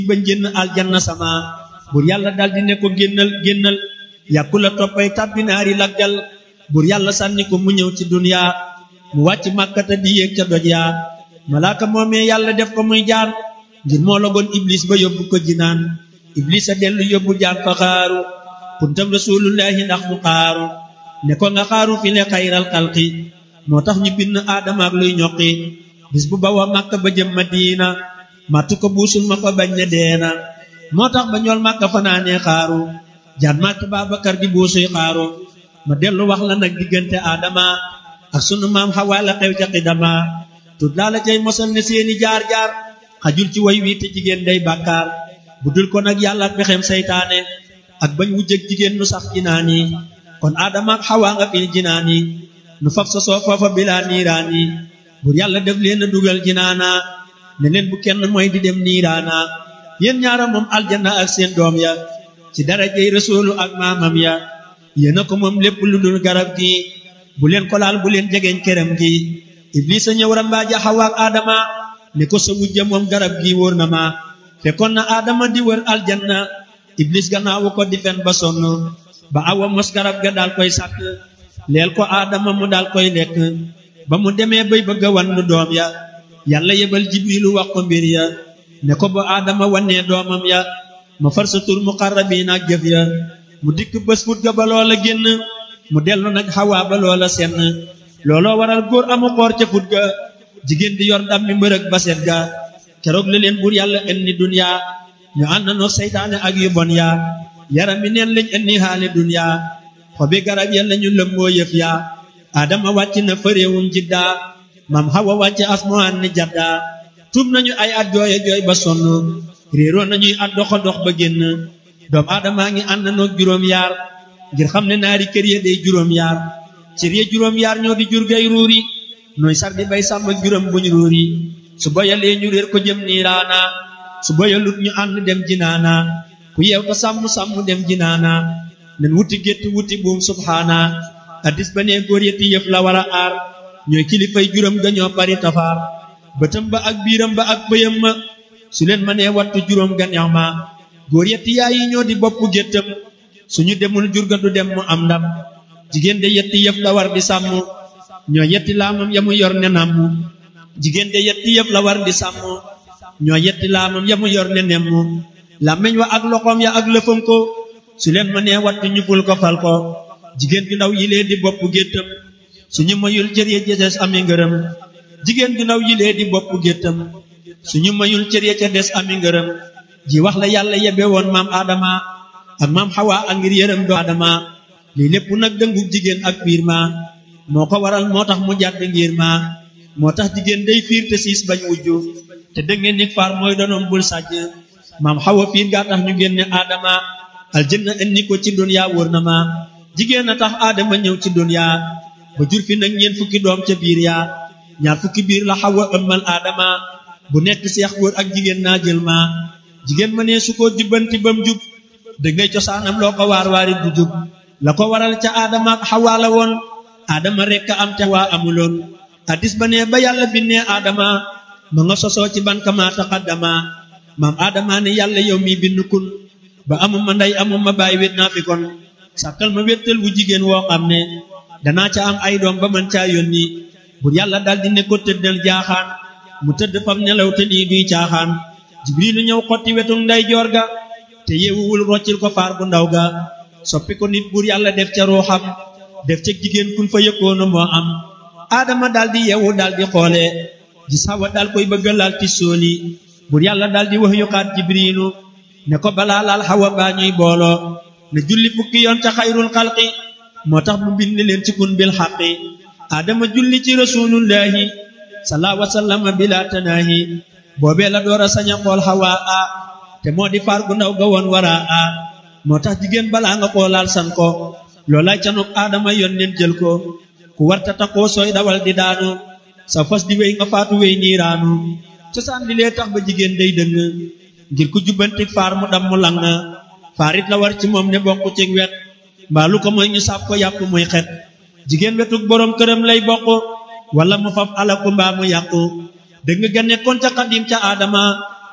ba génn aljanna sama bur yàlla daldi ne ko génnal yàkku la toppay tàbbi naari laggal bur yàlla sànni ko mu ñëw ci duniya mu wàcc màkkata di yéeg ca doj yaa malaaka moomee yàlla def ko muy jaan ngir moo logoon iblis ba yóbbu ko jinaan iblis a dellu yóbbu jaan fa xaaru kuntam rasulullahi ndax mu xaaru ne ko nga xaaru fi le xayral xalqi moo tax ñu bind aadama ak luy ñoqi bis bu bawa màkka ba jëm madina màttu ko buusul ma ko bañ ne deena moo tax ba ñool màkka fanaanee xaaru jaan màtt Babakar di buusuy xaaru ma dellu wax la nag diggante aadama ak sunu maam Xawaa la xew ca xidama tut laa la cay mosal ne seeni jaar-jaar xajul ci way wi te jigéen day bàkkaar bu dul ko nag yàlla ak pexem saytaane ak bañ wujjëg jigéen nu sax jinaan yi kon aadama ak Xawaa nga fil jinaan yi nu faf sosoo foofa bilaa niiraan yi bur yàlla def leen a dugal jinaana ne leen bu kenn mooy di dem niiraana yéen ñaara moom aljanna ak seen doom ya ci darajey rasuulu ak maamam ya yéen a ko moom lépp lu dul garab gi bu leen ko laal bu leen jegeñ këram gi iblis a ñëw rambaaja Xawaa ak aadama ne ko sa wujja moom garab gi wóor na ma fekkoon na aadama di wër aljanna iblis gannaawu ko di fen ba sonn ba awa mos garab ga daal koy sàkk leel ko aadama mu daal koy lekk ba mu demee bay bëgg a wannu doom ya yàlla yebal jibrilu wax ko mbir ya ne ko ba aadama wannee doomam ya ma far sa tur muqarrabiin ak jëf ya mu dikk bés fut ga ba loola génn mu dellu nag Xawaa ba loola senn looloo waral góor amu xoor ca fut ga jigéen di yor ndam mi mbërëg ba set ga keroog la leen buur yàlla indi dunya ñu àndandoo seytaane ak yu bon ya yaram mi neen lañ indi xaale dunya xobi garab ya lañu lëmmoo yëf ya aadama wàcc na fa réewum jidda maam Xawa wàcc asmaan ni jadda tuub nañu ay at jooye jooy ba sonn réeroo nañuy at doxa dox ba génn doom aadamaa ngi àndandoo juróom yaar ngir xam ne naari kër ya day juróom yaar cër ya juróom yaar ñoo di jur gay ruuri nooy sar di bay sàmm juróom buñ ruuri su boyalee ñu réer ko jëm niiraana su boyalut ñu ànd dem jinaana ku yeew ta sàmm dem jinaana nen wuti gétt wuti buum subhaana addis ba ne góor yetti yëf la war a aar ñooy kilifay juróom ga ñoo bari tafaar bëtam ba ak biiram ba ak bëyam ma su leen ma nee wattu juróom ga neex ma góor yetti yaay yi ñoo di boppu géttam suñu demul jur ga du dem mu am ndam jigéen de yetti yëf la war di sàmm ñoo yetti laamam ya mu yor ne namm jigéen de yetti yëf la war di sàmm ñoo yetti laamam ya mu yor ne nemm làmmeñ wa ak loxoom ya ak lëfam ko su leen ma nee wattu ñu ful ko fal ko jigéen ju ndaw yilee di boppu géttam suñu mayul cër ya ca des ami ngërëm jigéen ju ndaw yilee di boppu géttam suñu mayul cër ya ca des ami ngërëm ji wax la yàlla yebe woon maam Adama ak maam Xawaa ak ngir yërëm do Adama lii lépp nag dëngu jigéen ak fiir ma moo ko waral moo tax mu jàdd ngir ma moo tax jigéen day fiir te siis bañ wujju te dëngeen nit faar mooy donoom bul sàcc maam Xawa fiir gaa tax ñu génne Adama aljanna indi ko ci dunya wóor na ma jigéen a tax Adama ñëw ci dunya ba jur fi nag ñeent fukki doom ca biir yaa ñaar fukki biir la Xawa ëmmal Adama bu nekk seex góor ak jigéen naa jël ma jigéen ma ne su ko jubbanti bam jub dangay cosaanam loo ko waar waari du jub la ko waral ca Adama ak Xawaa la woon Adama rekk a am ca Xawaa amuloon addis ba ne ba yàlla bindee Adama ma nga sosoo ci ban kama taqaddama maam Adama ne yàlla yow mi bind kun ba amuma ndey amuma baay wét naa fi kon sàkkal ma wéttal wu jigéen woo xam ne danaa ca am ay doom ba man caa yónni bur yàlla daldi ne ko tëddal jaaxaan mu tëdd fam nelaw te lii duy caaxaan jibrilu ñëw xotti wetu nday joor ga te yeewuwul roccil ko faar bu ndaw ga soppi ko nit buur yàlla def ca ruuxam def ca jigéen kun fa yëkkoona moo am Adama daldi yeewu daldi xoole gis Xawa dal koy bëgga laal ti sooli buur yàlla daldi wax yuxaat jibrilu ne ko balaa laal Xawa baa ñuy booloo ne julli fukki yoon ca xayrul xalqi moo tax mu bind leen ci kun bil xaqi Adama julli ci rasulullahi sallallahu alayhi wa sallam bila tanaahi boobee la door a sañ a xool Xawaa a te moo di faar gu ndaw ga woon waraa a moo tax jigéen balaa nga xoolaal san ko loolay canuk Adama yoon leen jël ko ku warta taxoo sooy dawal di daanu sa fas di wéy nga faatu wéy niiraanu cosaan li lee tax ba jigéen day dëng ngir ku jubbanti faar mu dam mu lang faarit la war ci moom ne bokk ci wet mbaalu ko mooy ñu sàpp ko yàpp muy xet jigéen wetug boroom këram lay bokk wala mu faf alaku mbaa mu yàqu dëgg ga nekkoon ca xadim ca Adama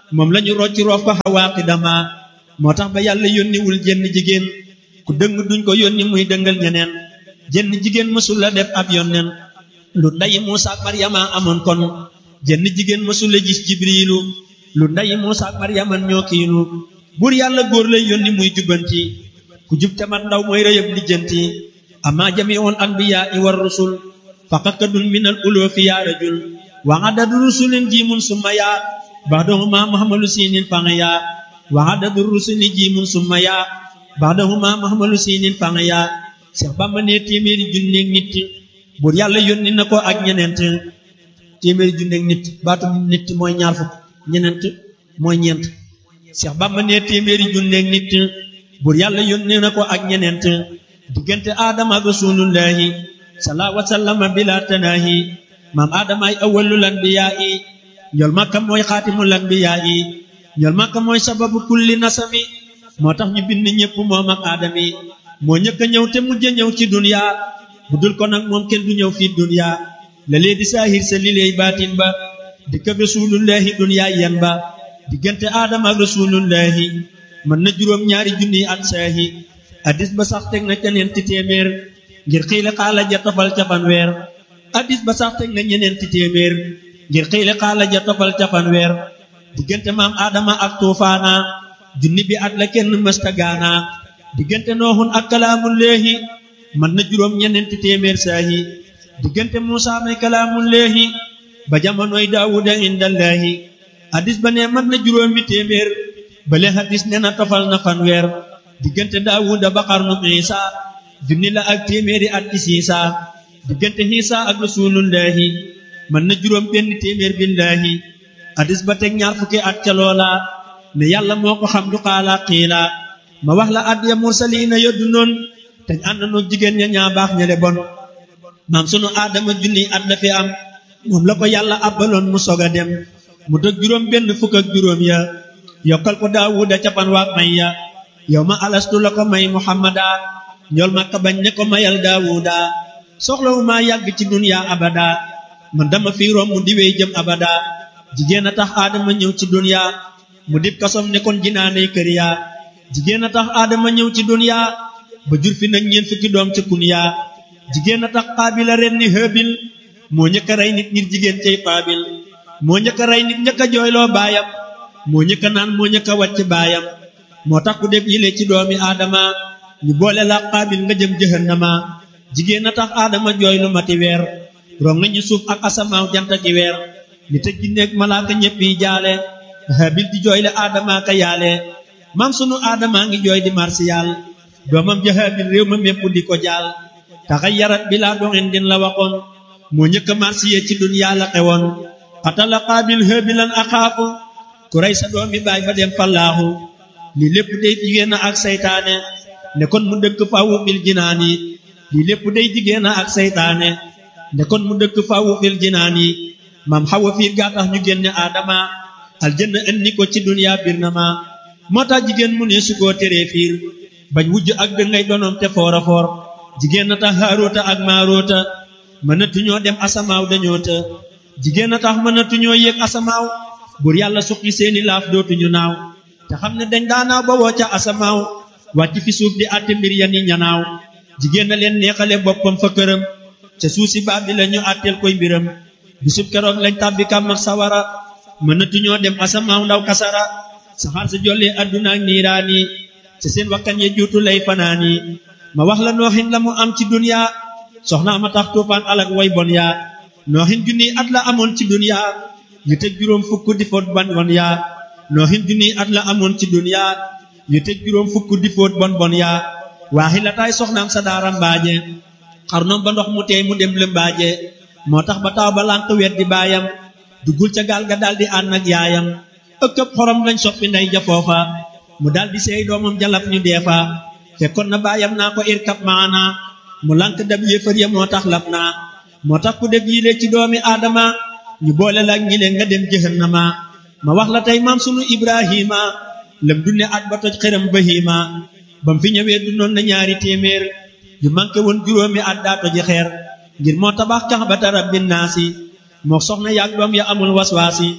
moom lañu rocci roof ko xawaaqi dama moo tax ba yàlla yónniwul jenn jigéen ku dëng duñ ko yónni muy dëngal ñeneen jenn jigéen mësul la def ab yónneen lu ndayi Muusa ak Maryama amoon kon jenn jigéen mësul la gis Jibriilu lu ndayi Muusa ak Maryama ñoo kiinu buur yàlla góor lay yónni muy jubbanti ku jub te mat ndaw mooy rëyëb lijjanti amma jami'ul anbiya'i war rusul faqakadun minal ulufi ya rajul wa adadu rusulin jimun summa ya ba'dahuma muhammalu sinin fangaya wa adadu rusuli jimun summa ya ba'dahuma muhammalu sinin fangaya Seex Bamba ne téeméeri junneeg nit buur yàlla yónni na ko ak ñeneent téeméeri junneeg nit baatu nit mooy ñaar fukk ñeneent mooy ñeent Seex Bamba ne téeméeri junneeg nit buur yàlla yónni na ko ak ñeneent diggante aadama ak rasulullahi sallallahu wa sallama bila tanahi maam aadama ay awwalul anbiyaa'i ñool makka mooy xaatimul anbiyaa'i ñool makka mooy sababu kulli nasami moo tax ñu bind ñépp moom ak aadami moo ñëkk a ñëw te mujj a ñëw ci dunya bu dul ko nag moom kenn du ñëw fii dunya la lee di saahir sa li lay baatin ba di ka rasulullahi dunya yen ba diggante aadama ak rasulullahi mën na juróom ñaari junni at saahi addis ba sax teg na ca ñeenti téeméer ngir xiile xaala ja tofal ca fanweer addis ba sax teg na ñeneenti téeméer ngir xiile xaala ja tofal ca fanweer diggante maam aadama ak tuufaana junni bi at la kenn mësta gaana diggante nooxun ak kalaamullaahi mën na juróom ñeneenti téeméer saahi diggante muusaa may kalaamullaahi ba jamonoy daawuda indallaahi addis ba ne mën na juróomi téeméer bale hadis ne na tofal na fanweer diggante daawuda ba xarnu isa junni la ak téeméeri at ci siisa diggante isa ak rasulullahi mën na juróom benn téeméer billaahi hadis ba teg ñaar fukki at ca loola ne yàlla moo ko xam du xaala xiila ma wax la at ya mursaliina yoddu noon teñ ànd noog jigéen ña ñaa baax ña le bon maam sunu aadama junni at la fi am moom la ko yàlla abbaloon mu sog a dem mu dëg juróom benn fukk ak juróom ya yokkal ko daawuda capan waak may ya yow ma alastu la ko may muhammada ñool makka bañ ne ko mayal daawuda soxlawu maa yàgg ci dunya abada man dama fi romb di wey jëm abada jigéen a tax aadama ñëw ci dunya mu dib kasom ne kon jinaaney kër ya jigéen a tax aadama ñëw ci dunya ba jur fi nag ñeent fukki doom ca kunya jigéen a tax qaabila ren ni haabil moo ñëkk a rey nit ngir jigéen cay qaabil moo ñëkk a rey nit ñëkk a jooyloo baayam moo ñëkk a naan moo ñëkk a wàcc baayam moo tax ku def yile ci doomi aadama ñu boole la qaabil nga jëm jahannama jigéen a tax aadama jooy lu mati weer rong nga ñu suuf ak asamaaw jant ki weer nit ak jinne ak malaaka ñépp yi jaale haabil di jooy le aadama ka yaale maam sunu aadama ngi jooy di marsiyal doomam ja haabil réew ma mépp di ko jaal taxayyarat bi laa doxin din la waxoon moo ñëkk a marsiye ci dunyaa la xewoon qatala qaabil haabilan axaafu ku rey sa doomi baay ba dem fallaaxu lii lépp day jigéen ak saytaane ne kon mu dëkk faawu fil jinaani lii lépp day jigéen ak saytaane ne kon mu dëkk faawu fil jinaani maam xawa fiir gaa tax ñu génne aadama aljanna indi ko ci dunyaa bir na ma moo tax jigéen mu ne su koo teree fiir bañ wujj ak dëngay donoom te foora foor jigéen a tax haaroota ak maaroota mënatuñoo dem asamaaw dañoo të jigéen a tax mënatuñoo yéeg asamaaw buur yàlla suqi seeni laaf dootuñu naaw te xam ne dañ daanaaw ba woo ca asamaaw wàcc fi suuf di àtte mbir ya ni ñanaaw jigéen a leen neexale boppam fa këram ca suuf si baab bi la ñu àtteel koy mbiram bisub keroog lañ tàbbi kàmm ak sawara mënatuñoo dem asamaaw ndaw kasara saxaar sa jollee adduna ak niiraani ca seen wakkan ye juutu lay fanaani ma wax la nooxin la mu am ci dunya soxnaa ma tax tuufaan alak way bon yaa nooxin junni at la amoon ci dunya yu tëj juróom fukk di foot bon bon yaa nooxin junni at la amoon ci dunya yu tëj juróom fukk di foot bon bon yaa waaxi la taay soxnaam sa daara mbaaje xarnoom ba ndox mu teey mu dem lëmbaaje moo tax ba taaw ba lànq wet di baayam duggul ca gaal ga daldi ànd ak yaayam ëkkëb xorom lañ soppi ndey ja foofa mu daldi seey doomam jalab ñu deefa fekkoon na baayam naa ko irkab maana mu lànk dab yéefar ya moo tax lab naa moo tax ku def yile ci doomi aadama ñu boole la ñi leen nga dem jahannama ma wax la tey maam sunu ibrahima lam dunne at ba toj xëram bahima bam fi ñëwee dundoon na ñaari téeméer yu manqué woon juróomi at daa toji xeer ngir moo tabax kaxbata rabbin naasi moo soxna yaag doom ya amul waswaasi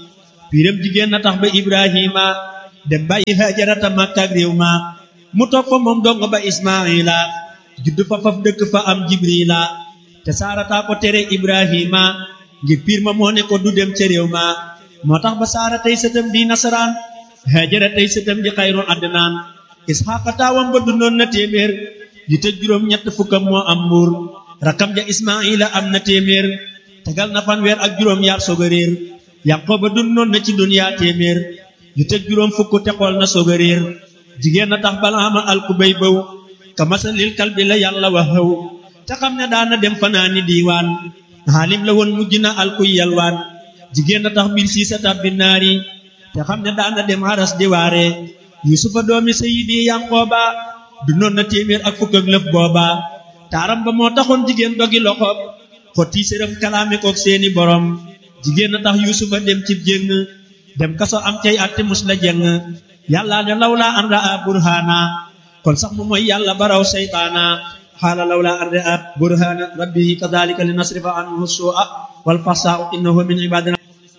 piiram jigéen na tax ba Ibrahima dem bàyyi Hajarata Makka ak réew ma mu toog fa moom dong ba Ismaila judd fa faf dëkk fa am Jibrila te Saarata ko tere Ibrahima ngir piir ma moo ne ko du dem ca réew ma moo tax ba Saara tey sëtam di nasaraan Hajara tey sëtam di xayru adnaan Isxaaqa taawam ba dundoon na téeméer yu tëj juróom ñett fukkam moo am mbuur rakam ja Ismaila am na téeméer tegal na fanweer ak juróom yaar soog a réer Yaqooba dundoon na ci duniyaa téeméer yu tëj juróom fukk te xool na soog a réer jigéen na tax Balaama alku bay bëw ka masalil kalbi la yàlla wax xëw te xam ne daana dem fanaani diiwaan xaalim la woon mujj na alkuy yalwaan jigéen na tax mbir siisa tabbi naari te xam ne daana dem haras di waare Yuusufa doomi Sayidi Yanqooba dundoon na téeméer ak fukk ak lëf booba taaram ba moo taxoon jigéen dogi loxob xotti séram kalaame kook seeni borom jigéen na tax Yuusufa dem cib jéng dem kaso am cay atte mus la jeng yàlla ne lawlaa an raa burhaana kon sax mu mooy yàlla baraw seytaana xaala lawlaa an raa burhaana rabbihi kadhalika linasrifa anhu suu'a wal fahsaa'a innahu min ibadina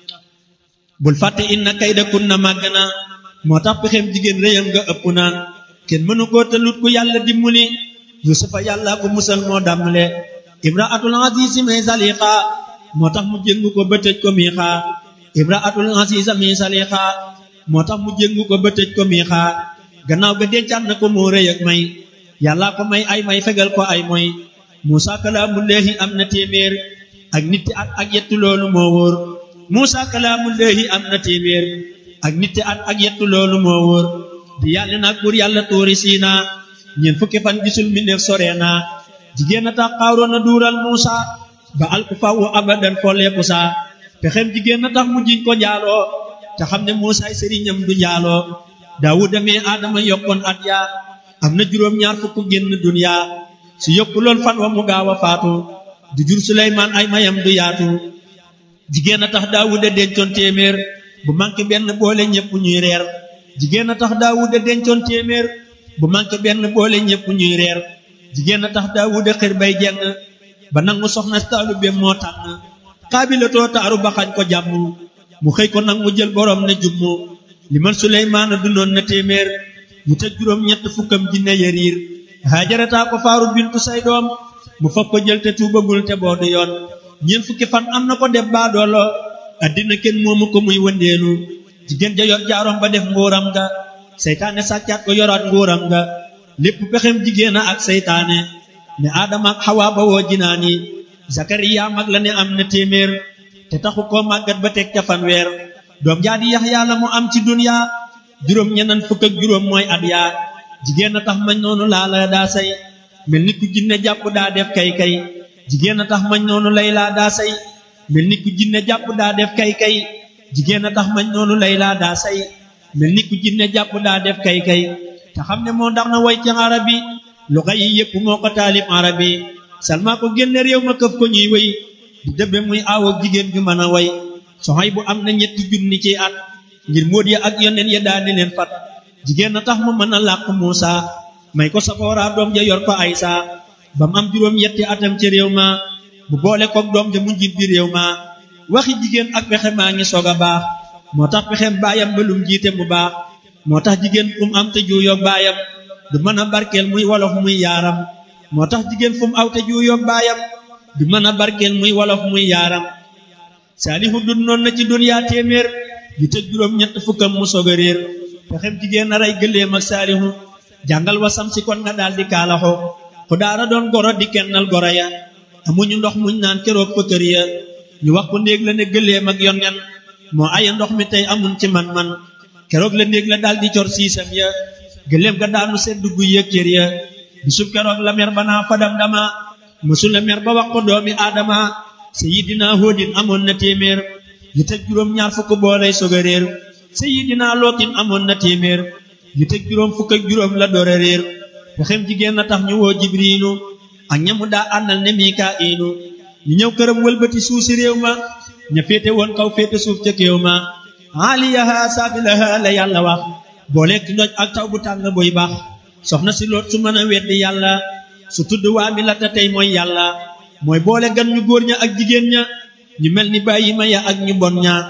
bul fàtte inna kaydakunna màgg na moo tax pexem jigéen réyam nga ëpp na kenn mënu koo tëlut ku yàlla dimbali Yuusufa yàlla ko musal moo dàmmale imraatul aziz may saliqa moo tax mu jéngu ko ba tëj ko miixa imraatul aziz may saliqa moo tax mu jéngu ko ba tëj ko miixa gannaaw ga dencaat na ko moo rëy ak may yàlla ko may ay may fegal ko ay moy Muusaa kalaamullaahi am na téeméer ak nitti at ak yettu loolu moo wóor Muusaa kalaamullaahi am na téeméer ak nitti at ak yettu loolu moo wóor di yàlla nag buur yàlla tuuri Siina ñeent fukki fan gisul mbindeef sore na jigéen a tax Xaaroona duural Muusaa ba alku fawu abadan folleeku saa pexem jigéen a tax mu jiñ ko njaaloo te xam ne Muusaay sëriñam du njaaloo Daawuda mee Aadama yokkoon at yaa am na juróom ñaar fukk génn duniyaa su yokku lool fan wa mu gaaw a faatu du jur Suleymaan ay mayam du yaatu jigéen a tax Daawuda dencoon téeméer bu manqué benn boole ñépp ñuy reer jigéen a tax Daawuda dencoon téeméer bu manqué benn boole ñépp ñuy reer jigéen a tax Daawuda xër bay jeng ba nangu soxna taalubeem moo tànn Xaabilatoo taaru ba xañ ko jàmm mu xëy ko nag mu jël borom ne jummu li man Suleymaana dundoon na téeméer mu tëj juróom ñett fukkam jinne yariir Haajarataa ko faaru bintu say doom mu fab ko jël te tuubagul te boodu yoon ñeent fukki fan am na ko def baadoolo addina kenn moomu ko muy wëndeelu jigéen ja yor jaarom ba def nguuram nga seytaane sàccaat ko yoraat nguuram nga lépp pexem jigéen a ak seytaane ne Aadama ak Xawaa ba woo jinaani Zakariya mag la ne am na téeméer te taxu koo màggat ba teg ca fanweer doom jaa di Yaxya la mu am ci dunya juróom ñeneen fukk ak juróom mooy at yaa jigéen a tax mañ noonu laa la daa say mel ni ku jinne jàpp daa def kay kay jigéen a tax mañ noonu lay laa daa say mel ni ku jinne jàpp daa def kay kay jigéen a tax mañ noonu lay laa daa say mel ni ku jinne jàpp daa def kay kay te xam ne moo ndax na way ci arabi luxa yi yépp moo ko taalif arabi Salma ko génne réew ma këf ko ñuy way di dëbbe muy aawoog jigéen ju mën a way Soxay bu am na ñetti junni ci at ngir móot ya ak yoneen ya daani leen fat jigéen a tax mu mën a làq Muusa may ko Safoora doom ja yor ko Aysa ba mu am juróom yetti atam ci réew ma bu boole koog doom ja mu njiit bi réew ma waxi jigéen ak pexe maa ngi soog a baax moo tax pexem baayam ba lum jiite mu baax moo tax jigéen fu mu am te juuyoog baayam du mën a barkeel muy wolof muy yaaram moo tax jigéen fu mu aw te juuyoog baayam du mën a barkeel muy wolof muy yaaram Saalihu dundoon na ci duniyaa téeméer yu tëj juróom ñett fukkam mu soog a réer pexem jigéen a rey gëléem ak Saalihu jàngal wasam si kon nga daal di kaalaxo ku daara doon goro di kennal goro ya amuñu ndox muñ naan keroog fa kër ya ñu wax ko néeg la ne gëléem ak yonen moo aya ndox mi tey amun ci man-man keroog la néeg la daal di cor siisam ya gëléem ga daanu sedd guy yëg cër ya bisub keroog la mer ba naa fadam dama mësul la mer ba wax ko doomi Aadama Sayidina Hóodin amoon na téeméer yu tëj juróom ñaar fukk boolay soog a réer Sayidina Lootin amoon na téeméer yu tëj juróom fukk ak juróom la door a réer pexem jigéen na tax ñu woo Jibriilu ak ñamu daa àndal ne Mikaa'ilu ñu ñëw këram wëlbati suuf si réew ma ña féete woon kaw féete suuf ca kéew ma aaliyaha saafilaha la yàlla wax booleeg ci ndoj ak taw bu tàng buy baax soxna si Loot su mën a weddi yàlla su tudd waa mi la te tey mooy yàlla mooy boole gan ñu góor ña ak jigéen ña ñu mel ni bàyyi ma ya ak ñu bon ña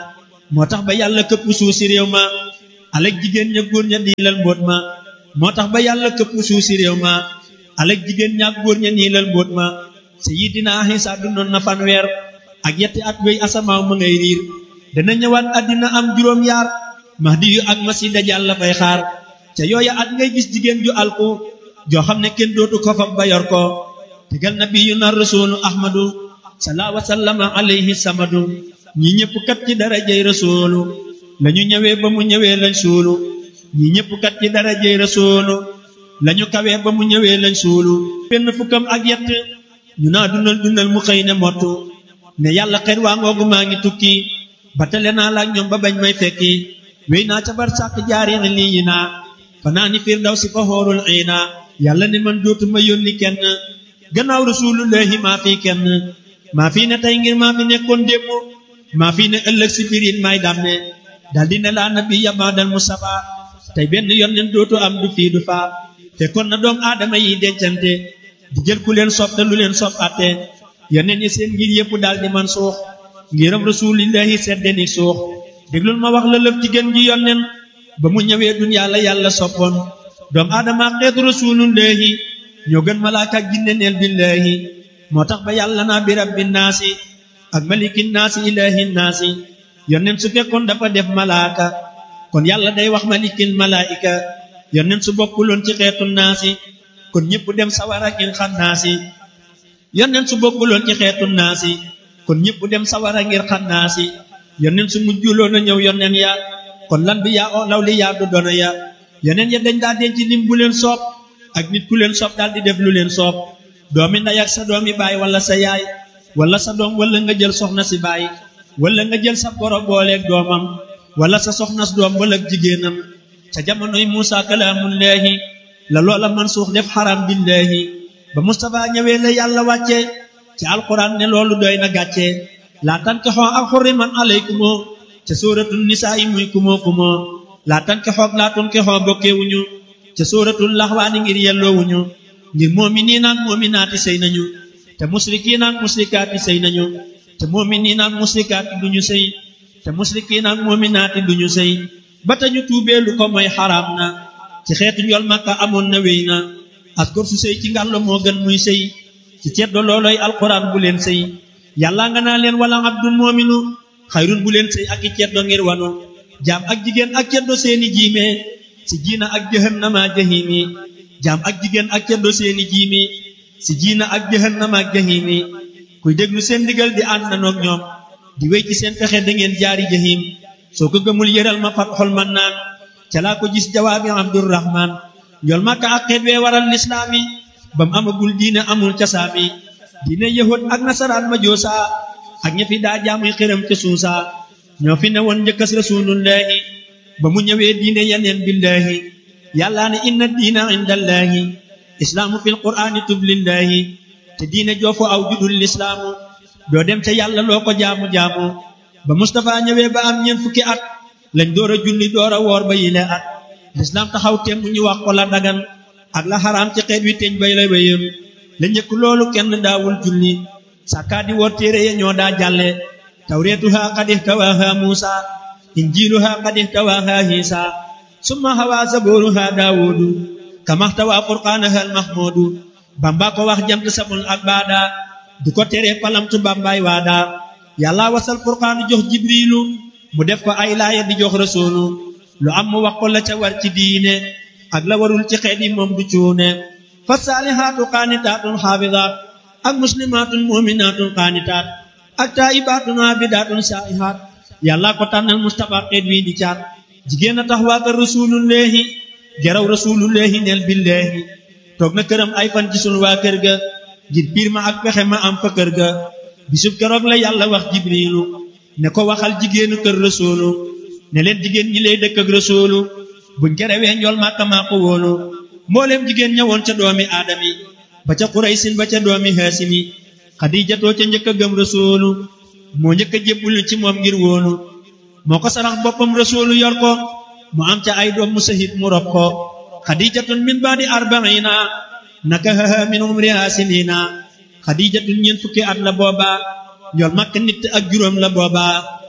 moo tax ba yàlla këpp suuf si réew ma alek jigéen ña góor ña niilal mbóot ma moo tax ba yàlla këpp suuf si réew ma alek jigéen ña góor ña niilal mbóot ma Sayyidina Isa dundoon na fanweer ak yetti at wéy asamaaw ma ngay riir dana ñëwaat àddina am juróom yaar Mahdi yu ak Masiih Dajjaal la fay xaar ca yooya at ngay gis jigéen ju alku joo xam ne kenn dootu ko fab ba yor ko tegal nabiyuna rasuulu Ahmadu sallallahu wa sallama alayhi samadu ñi ñëpp kat ci darajay rasuulu lañu ñëwee ba mu ñëwee lañ suulu ñi ñëpp kat ci darajay rasuulu lañu kawee ba mu ñëwee lañ suulu benn fukkam ak yett ñu naa dundal mu xëy ne mottu ne yàlla xet waa ngoogu maa ngi tukki batale naa laak ñoom ba bañ may fekki wéy naa ca bar sàq jaari lii yi naa fanaani firdawsi fa xoorul iina yàlla ne man dootuma yónni kenn gannaaw rasulullahi maa fi kenn maa fi ne tey ngir maa fi nekkoon démb maa fi ne ëllëg si biir may dàmme daldi ne laa nabiyya ba'dal Mustafa tey benn yónneen dootu am du fii du faa fekkoon na doom aadama yi dencante di jël ku leen sopp te lu leen sopp atte yónneen yi seen ngir yépp daldi man suux ngiram rasulillahi seddeni suux déglul ma wax la lëf ci gën gi yónneen ba mu ñëwee duniyaa la yàlla soppoon doom aadama xeetu rasulullahi ñoo gën malaaka ak jinne neel billahi moo tax ba yàlla naa bi rabbin naasi ak malikin naasi ilahin naasi yónneen su fekkoon dafa def malaaka kon yàlla day wax malikil malaika yónneen su bokkuloon ci xeetu naasi kon ñëpp dem sawara ngir xannaasi yónneen su bokkuloon ci xeetu naasi kon ñëpp dem sawara ngir xannaasi yónneen su mujjuloon a ñëw yónneen ya kon lan bi yaa law li yaa du doona ya yónneen ya dañ daa denc lim bu leen soob ak nit ku leen soob daal di def lu leen soob doomi ndey ak sa doomi baay wala sa yaay wala sa doom wala nga jël soxna si baay wala nga jël sa goro booleeg doomam wala sa soxnas doom wala jigéenam ca jamonoy Muusaa kalaamullaahi la loola mansuux def xaram billaahi ba Mustafa ñëwee la yàlla wàcce ci alquran ne loolu doy na gàcce laa tankixoo ak xurriman alaykumoo ca sóoratul nisaa yi muy kumoo laa tankixoo ak laa tunkixoo bokkeewuñu ca sóoratul laxwaani ngir yelloowuñu ngir mu'miniin ak mu'minaati sëy nañu te musrikiin ak musrikaati sëy nañu te mu'miniin ak musrikaati duñu sëy te musrikiin ak mu'minaati duñu sëy ba tañu tuubee lu ko mooy xaraam na ci xeetu njool Makka amoon na wéy na askor su sëy ci ngàllo moo gën muy sëy ci ceddo looloy alquran bu leen sëy yàlla nga naa leen wala abdul mu'minu xayrun bu leen sëy ak i ceddo ngir wanu jaam ak jigéen ak ceddo seeni jiime si jiina ak jahannama jahimi jaam ak jigéen ak ceddo seeni jiimi si jiina ak jahannama ak jahimi kuy déglu seen ndigal di ànd nanoog ñoom di wéy ci seen pexe da ngeen jaari jahim soo ko gëmul yëral ma Fathul Mannaan ca laa ko gis jawaabi Abdurrahman njool Makka ak xeet wee waral lislaami bam amagul diine amul casaami diine yahud ak nasaraan ma joosa ak ña fi daa jaamuy xiram ca suusa ñoo fi ne woon njëkkas rasulullahi ba mu ñëwee diine yeneen billahi yàllaa ne inna diina indallahi islaamu fil qur'aani tublillahi te diine joofu aw judul lislaamu doo dem ca yàlla loo ko jaamu ba Mustafa ñëwee ba am ñeent fukki at lañ door a julli door a woor ba yile at lislaam taxaw temm ñu wax ko la dagan ak la xaraam ci xeet wi teñ bay la wéyam la njëkk loolu kenn daawul julli sàkkaa di woor téere ya ñoo daa jàlle tawreetuha qad ihtawaaha Muusa injiiluha qad ihtawaaha Iisa summa hawaa zabuuruha Daawuudu kamahtawaa furqaanaha al-mahmuudu Bamba ko wax jant samul ak baada du ko tere palamtu bambaay waada yàlla wasal furqaanu jox jibriilu mu def ko ay laaya di jox rasuulu lu am mu wax ko la ca war ci diine ak la warul ci xeet yi moom du cuune fa saalihaatu qaanitaatun xaafidaat ak muslimaatun mu'minaatun qaanitaat ak taa'ibaatun aabidaatun saa'ihaat yàlla ko tànnal Mustafa xeet wi di caat jigéen a tax waa kër rasulullahi geraw rasulullahi neel billahi toog na këram ay fan gisul waa kër ga ngir piir ma ak pexe ma am fa kër ga bisub keroog la yàlla wax jibriilu ne ko waxal jigéenu kër rasuulu ne leen jigéen ñi lay dëkk ak rasuulu buñ kerewee njool Makka maa ko wóolu mbooleem jigéen ñëwoon ca doomi aadami ba ca Quraysin ba ca doomi Haasimi Xadiijatoo ca njëkk a gëm rasuulu moo njëkk a jébbulu ci moom ngir wóolu moo ko sarax boppam rasuulu yor ko mu am ca ay doom mu sahit mu rob ko Xadiijatun min baadi arba'iina nakahaha min umriha siniina Xadiijatun ñeent fukki at la booba njool Makka nit ak juróom la booba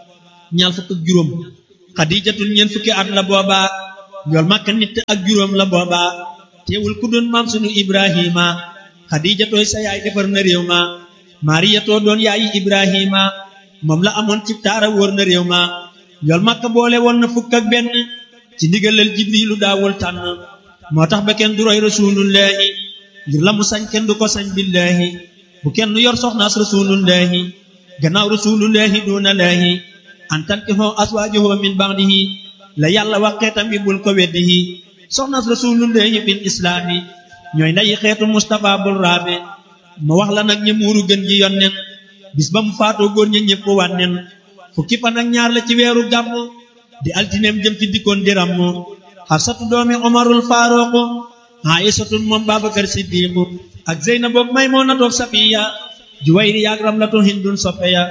ñaar fukk ak juróom Xadijatul ñeent fukki at la booba njool Makka nit ak juróom la booba teewul ku doon maam sunu Ibrahima Xadijatooy sa yaay defar na réew ma Mariyatoo doon yaayi Ibrahima moom la amoon ci taara wóor na réew ma njool Makka boole woon na fukk ak benn ci ndigalal Jibriilu daawul tànn moo tax ba kenn du roy rasulullahi ngir la mu sañ kenn du ko sañ billahi bu kenn yor soxnaas rasulullahi gannaaw rasulullahi duna lahi an tankihoo aswaajuhu min ba'dihi la yàlla wax xeetam bi bul ko weddihi soxnaas rasulullahi bil islaami ñooy ndayi xeetu Mustafa bul raabe ma wax la nag ña muuru gën ji yonnen bis ba mu faatoo góor ña ñëpp wànnen fukki fan ak ñaar la ci weeru gàmmu di altineem jëm ci dikkoon di rammu Xafsatu doomi Omarul Faaruqu Aysatun moom Babakar Siddiqu ak Zeynab boog Maymunatu Safiya Juwayri yaak Ramlatu Hindun Soppeya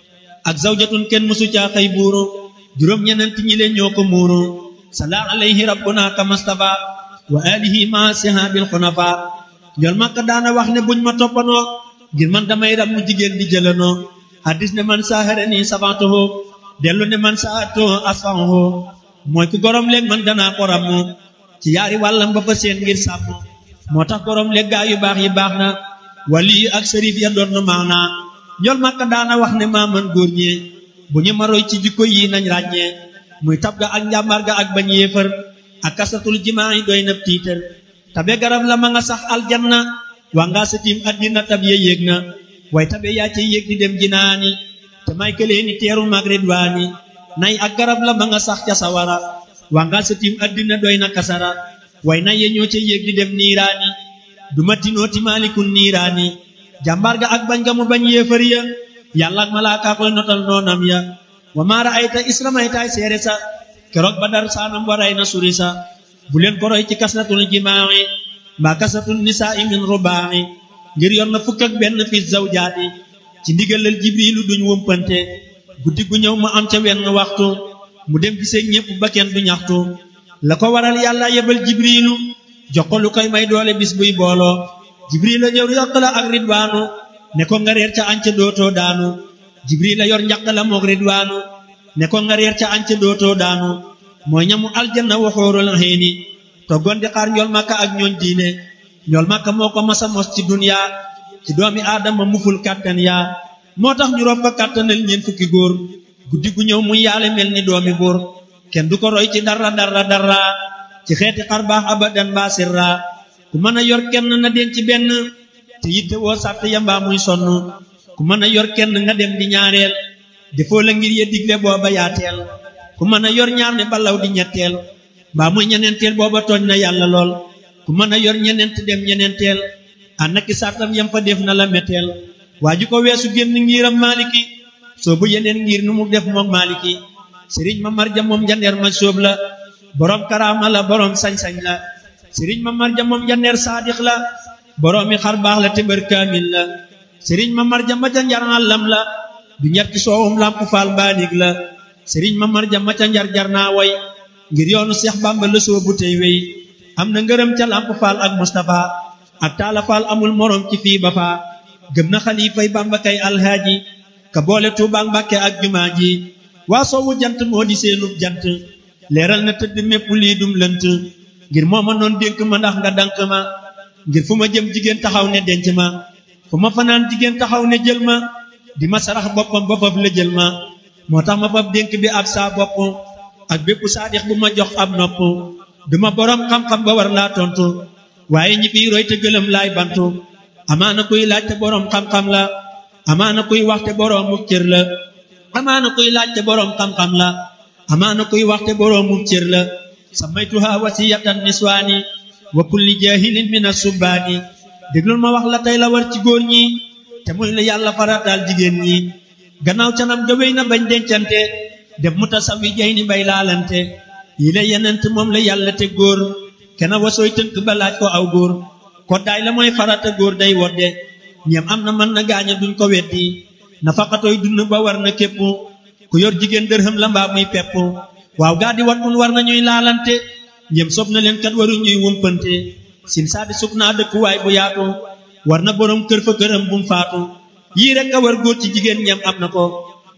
ak zawjatun kenn musu caa xëy buuru juróom ñenent ñi leen ñoo ko muuru salla alayhi rabbuna kamastafa wa alihi ma sihabil xunafa njool Makka daana wax ne buñ ma toppanoo ngir man damay ram mu jigéen di jëlanoo hadis ne man saharani safantuhu dellu ne man saatuhu asfahu mooy ku gorom léeg man danaa ko rammu ci yaari wàllam ba fa seen ngir sàmm moo tax gorom léeg gaa yu baax yi baax na wali ak sërif ya doon na maana njool Makka daana wax ne maa man góor ñee bu ñu ma roy ci jikko yi nañ ràññee muy tab ga ak njàmbaar ga ak bañ yéefar ak kasatul jimaa yi doy na tiitar tabe garab la ma nga sax aljanna waa ngaa sa tiim addina tab ye yéeg na way tabe yaa ci yéeg di dem jinaani te may këlee ni teeru mag ridwaani nay ak garab la ma nga sax ca sawara waa ngaa sa tiim addina doy na kasara way nay ye ñoo ca yéeg di dem niiraani duma tinooti maalikun niiraani jàmbaar ga ak bañ ga mu bañ yéefar ya yàlla ak malaaka koy notal noonam ya wa maa ra'ayta isramaytaay seere sa keroog Badar saanam waray na suri sa bu leen ko roy ci kasratul jimaa'i mbaa kasratul nisaa'i min rubaa'i ngir yor na fukk ak benn fi zawjaati ci ndigalal Jibriilu duñ wumpante guddi gu ñëw mu am ca wenn waxtu mu dem gisee ñépp ba kenn du ñaxtu la ko waral yàlla yebal Jibriilu jox ko lu koy may doole bis buy booloo Jibriil a ñëw yokk la ak ridwaanu ne ko nga reer ca añ ca dootoo daanu Jibriil a yor njaq la moog ridwaanu ne ko nga reer ca añ ca dootoo daanu mooy ñamu aljanna waxoorul xiini toggoon di xaar njool Makka ak ñooñ diine njool Makka moo ko masa mos ci dunya ci doomi aadama muful kàttan yaa moo tax ñu rob ko kàttanal ñeent fukki góor guddi gu ñëw muy yaale mel ni doomi buur kenn du ko roy ci dara ci xeeti xar baax abadan mbaa sirra ku mën a yor kenn na den ci benn te yitte woo sàtt ya mbaa muy sonn ku mën a yor kenn nga dem di ñaareel defoo la ngir ye digle booba yaateel ku mën a yor ñaar ne balaw di ñetteel mbaa muy ñeneenteel booba tooñ na yàlla lool ku mën a yor ñeneent dem ñeneenteel ànd ak sàttam yam fa def na la metteel waa ji ko weesu génn ngiram Maliki soo bu yeneen ngir nu mu def moom Maliki sëriñ ma marja moom jandeer ma sóob la boroom karaama la boroom sañ-sañ la sëriñ ma marja moom jandeer saadix la boroomi xar baax la te bër kaamil la sëriñ ma marja ma ca njar àllam la du njar ci soowum lamp faal mbaanig la sëriñ ma marja ma ca njar jar naa way ngir yoonu Seex Bàmba la soobu tey wey am na ngërëm ca lamp faal ak Mustafa ak taala faal amul moroom ci fii ba faa gëm na xalifay Bàmba kay alhaaji ka boole Tuubaa Mbàkke ak jumaa ji waa soowu jant moo di seenub jant leeral na tëdd mépp lii dum lënt ngir moo ma noon dénk ma ndax nga dank ma ngir fu ma jëm jigéen taxaw ne denc ma fu ma fanaan jigéen taxaw ne jël ma di ma sarax boppam ba fab la jël ma moo tax ma fab dénk bi ab saa bopp ak bépp saadix bu ma jox ab nopp duma boroom xam-xam ba war laa tontu waaye ñi fiy roy te gëlëm laay bantu amaana kuy laaj te boroom xam-xam la amaana kuy wax te boroomu cër la amaana kuy laaj te boroom xam-xam la amaana kuy wax te boroomu cër la samaytuha wasiyatan niswaani wa kulli jaahilin min as-subbaani déglul ma wax la tey la war ci góor ñi te muy la yàlla farataal jigéen ñi gannaaw canam ga wéy na bañ dencante def mutasawi jay ni bay laalante yi la yenent moom la yàlla te góor kena wasooy tënk ba laaj ko aw góor koddaay la mooy farata góor day wodde ñeem am na mën na gaaña duñ ko weddi nafaqatoy dund ba war na képp ku yor jigéen dërëm la mbaa muy pepp waaw gaa di wat mun war na ñuy laalante ñeem sob na leen kat waru ñuy wumpante sin saadi sub naa dëkkuwaay bu yaatu war na boroom kër fa këram bum faatu yii rek a war góor ci jigéen ñeem am na ko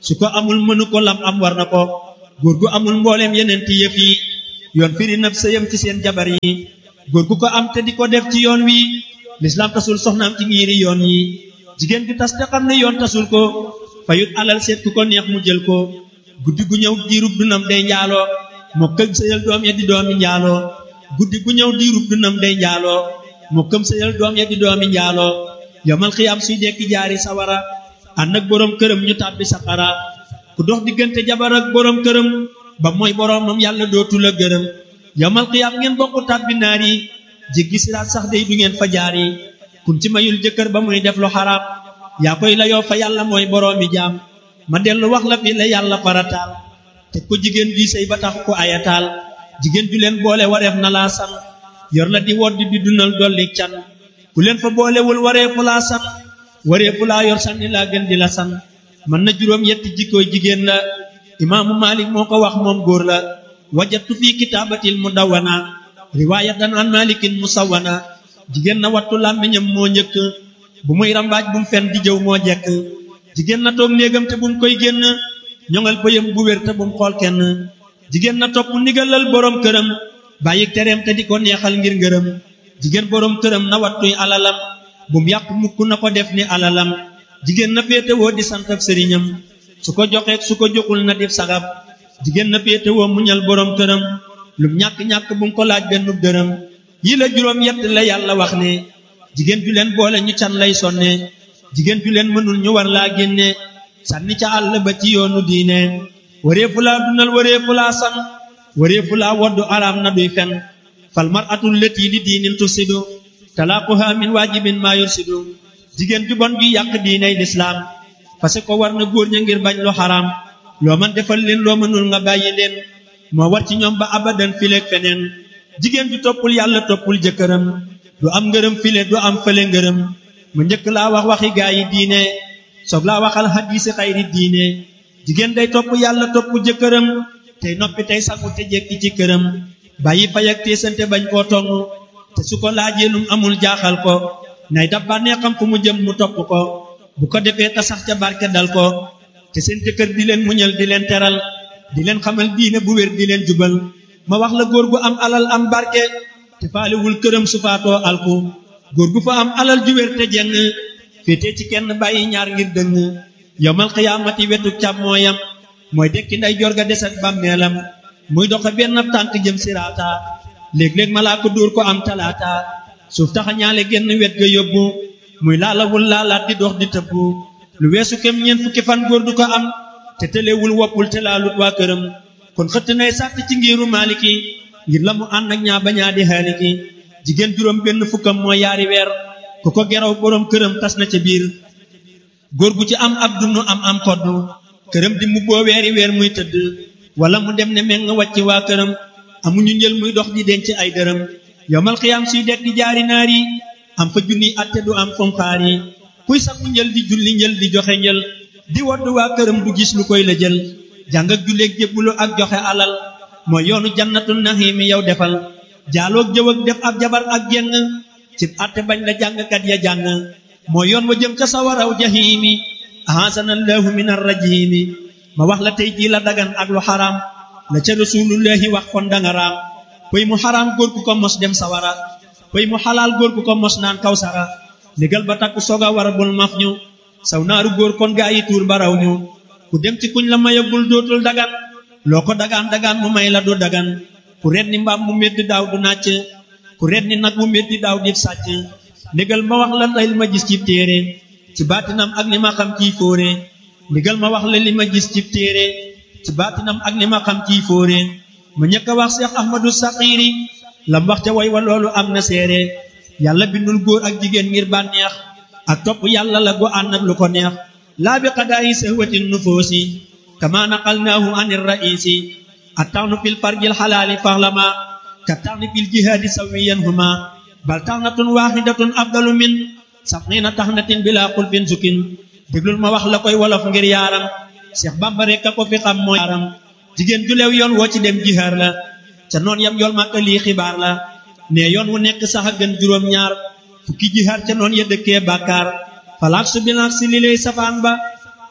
su ko amul mënu ko lam am war na ko góor gu amul mbooleem yeneen ti yëf yi yoon firi nab sëyam ci seen jabar yi góor gu ko am te di ko def ci yoon wi lislaam tasul soxnaam ci ngiiri yoon yi jigéen gi tas te xam ne yoon tasul ko fayut alal seet ku ko neex mu jël ko guddi gu ñëw diirub dunam day njaaloo moo këm sëyal doom ya di doomi njaaloo guddi gu ñëw diirub dunam day njaaloo moo këm sëyal doom ya di doomi njaaloo yomal xiyaam suy dekki jaari sawara ànd ak boroom këram ñu tàbbi safara ku dox diggante jabar ak boroom këram ba mooy boroomam yàlla dootu la gërëm yomal xiyaam ngeen bokku tàbbi naar yi jéggi siraat sax day du ngeen fa jaar yi kun ci mayul jëkkër ba muy def lu xaraam yaa koy layoo fa yàlla mooy boroomi jaam ma dellu wax la fi la yàlla farataal te ko jigéen gi sëy ba tax ko ayataal jigéen ju leen boole wareef na laa san yor la di wodd di dundal dolli can ku leen fa boolewul wareefu laa san wareefu laa yor sanni laa gën di la san mën na juróom yetti jikkooy jigéen la imaamu Maalik moo ko wax moom góor la wajatu fii kitaabatil mudawwana riwaayatan an Maalikin musawwana jigéen na wattu làmmiñam moo njëkk bu muy rambaaj bu mu fen di jëw moo jekk jigéen na toog néegam te bu mu koy génn ñoŋal bëyam bu wér te bu mu xool kenn jigéen na topp ndigalal boroom këram bàyyi tereem te di ko neexal ngir ngërëm jigéen boroom këram na wattuy alalam bu mu yàq mukk na ko def ni alalam jigéen na féetewoo di sant ak sëriñam su ko joxeek su ko joxul na def sagab jigéen na féetewoo muñal boroom këram lum ñàkk-ñàkk bu mu ko laaj benn dërëm yi la juróom yett la yàlla wax ne jigéen ju leen boole ñu can lay sonne jigéen ju leen mënul ñu war laa génne sànni ca àll ba ci yoonu diine wareefu laa dundal wareefu laa san wareefu laa woddu araam na duy fen fal mar'atul lati li diinin tusidu talaaquha min waajibin maa yursidu jigéen ju bon ju yàq diiney lislaam parce que war na góor ña ngir bañ lu xaraam loo man defal leen loo mënul nga bàyyi leen moo war ci ñoom ba abadan fileeg feneen jigéen ju toppul yàlla toppul jëkkëram du am ngërëm file du am fële ngërëm mu njëkk laa wax waxi gaa yi diine soog laa waxal hadiisi xayri diine jigéen day topp yàlla topp jëkkëram tey noppi tey sangu te jekki ci këram bàyyi fay ak teesante bañ koo tong te su ko laajee lum amul jaaxal ko nay dab bànneexam fu mu jëm mu topp ko bu ko defee ta sax ca barke dal ko te seen jëkkër di leen muñal di leen teral di leen xamal diine bu wér di leen jubal ma wax la góor gu am alal am barke te faalewul këram su faatoo alku góor gu fa am alal ju wér te jeng féete ci kenn bàyyi ñaar ngir dëng yowmal xiyaamati wetu càmmooyam mooy dekki nday jor ga des ak bàmmeelam muy doxe benn tànk jëm siraata léeg-léeg malaa ko dóor ko am talaata suuf taxa ñaale genn wet ga yóbbu muy laalawul laalaat di dox di tëbbu lu weesu kem ñeent fukki fan góor du ko am te tëlewul woppul te laalut waa këram kon xëtt nay sàtt ci ngiru maaliki ngir la mu ànd ak ñaa bañaa di xaaliki jigéen juróom benn fukkam mooy yaari weer ku ko geraw boroom këram tas na ca biir góor gu ci am ab dunu am koddu këram di mu boo weeri weer muy tëdd wala mu dem ne meng wàcc waa këram amuñu njël muy dox di denc ay dërëm yowmal xiyaam suy dekk di jaari naar yi am fa junniy atte du am fomxaar yi kuy sangu njël di julli njël di joxe njël di wodd waa këram du gis lu koy la jël jàng ak julleeg jébbulu ak joxe alal mooy yoonu jannatul naxiimi yow defal jaaloog jëw ak def ab jabar ak jeng cib atte bañ la jàngkat ya jàng mooy yoon wa jëm ca sawaraw jahiimi ahasanallahu min arrajimi ma wax la tey jii la dagan ak lu xaraam la ca rasulullahi wax kon danga raam pëy mu xaraam góor ku ko mos dem sawara pëy mu xalaal góor ku ko mos naan kawsara ndigal ba takku soga war bul maf ñu saw naaru góor kon gaa yi tuur baraw ñu ku dem ci kuñ la mayagul dootul dagan loo ko dagaan mu may la du dagan ku ret ni mbaam mu meddi daaw du nàcc ku ret ni nag mu meddi daaw di sàcc ndigal ma wax la tey li ma gis ci téere ci baatinam ak ni ma xam ciy fóore ndigal ma wax la li ma gis ci téere ci baatinam ak ni ma xam ciy fóore ma ñëkk a wax Cheikh Ahmadou Sakhiri lam wax ca way wa loolu am na seere yàlla bindul góor ak jigéen ngir bànneex ak topp yàlla la gu ànd ak lu ko neex laa bi qadaayi sahwatin nufoosi kama naqalnaahu anir raisi attawnu fil farjil xalaali faxlama ka tawni fil jihaadi sawiyan huma bal taxnatun waaxidatun afdalu min sab'ina taxnatin bila xulfin sukin déglul ma wax la koy wolof ngir yaaram Cheikh Bamba rek a ko fi xam mooy yaaram jigéen ju leew yoon woo ci dem jihaar la ca noon yam yool màkka lii xibaar la ne yoon wu nekk sax a gën juróom ñaar fukki jihaar ca noon ya dëkkee bàkkaar falaak su bilaak si li lay safaan ba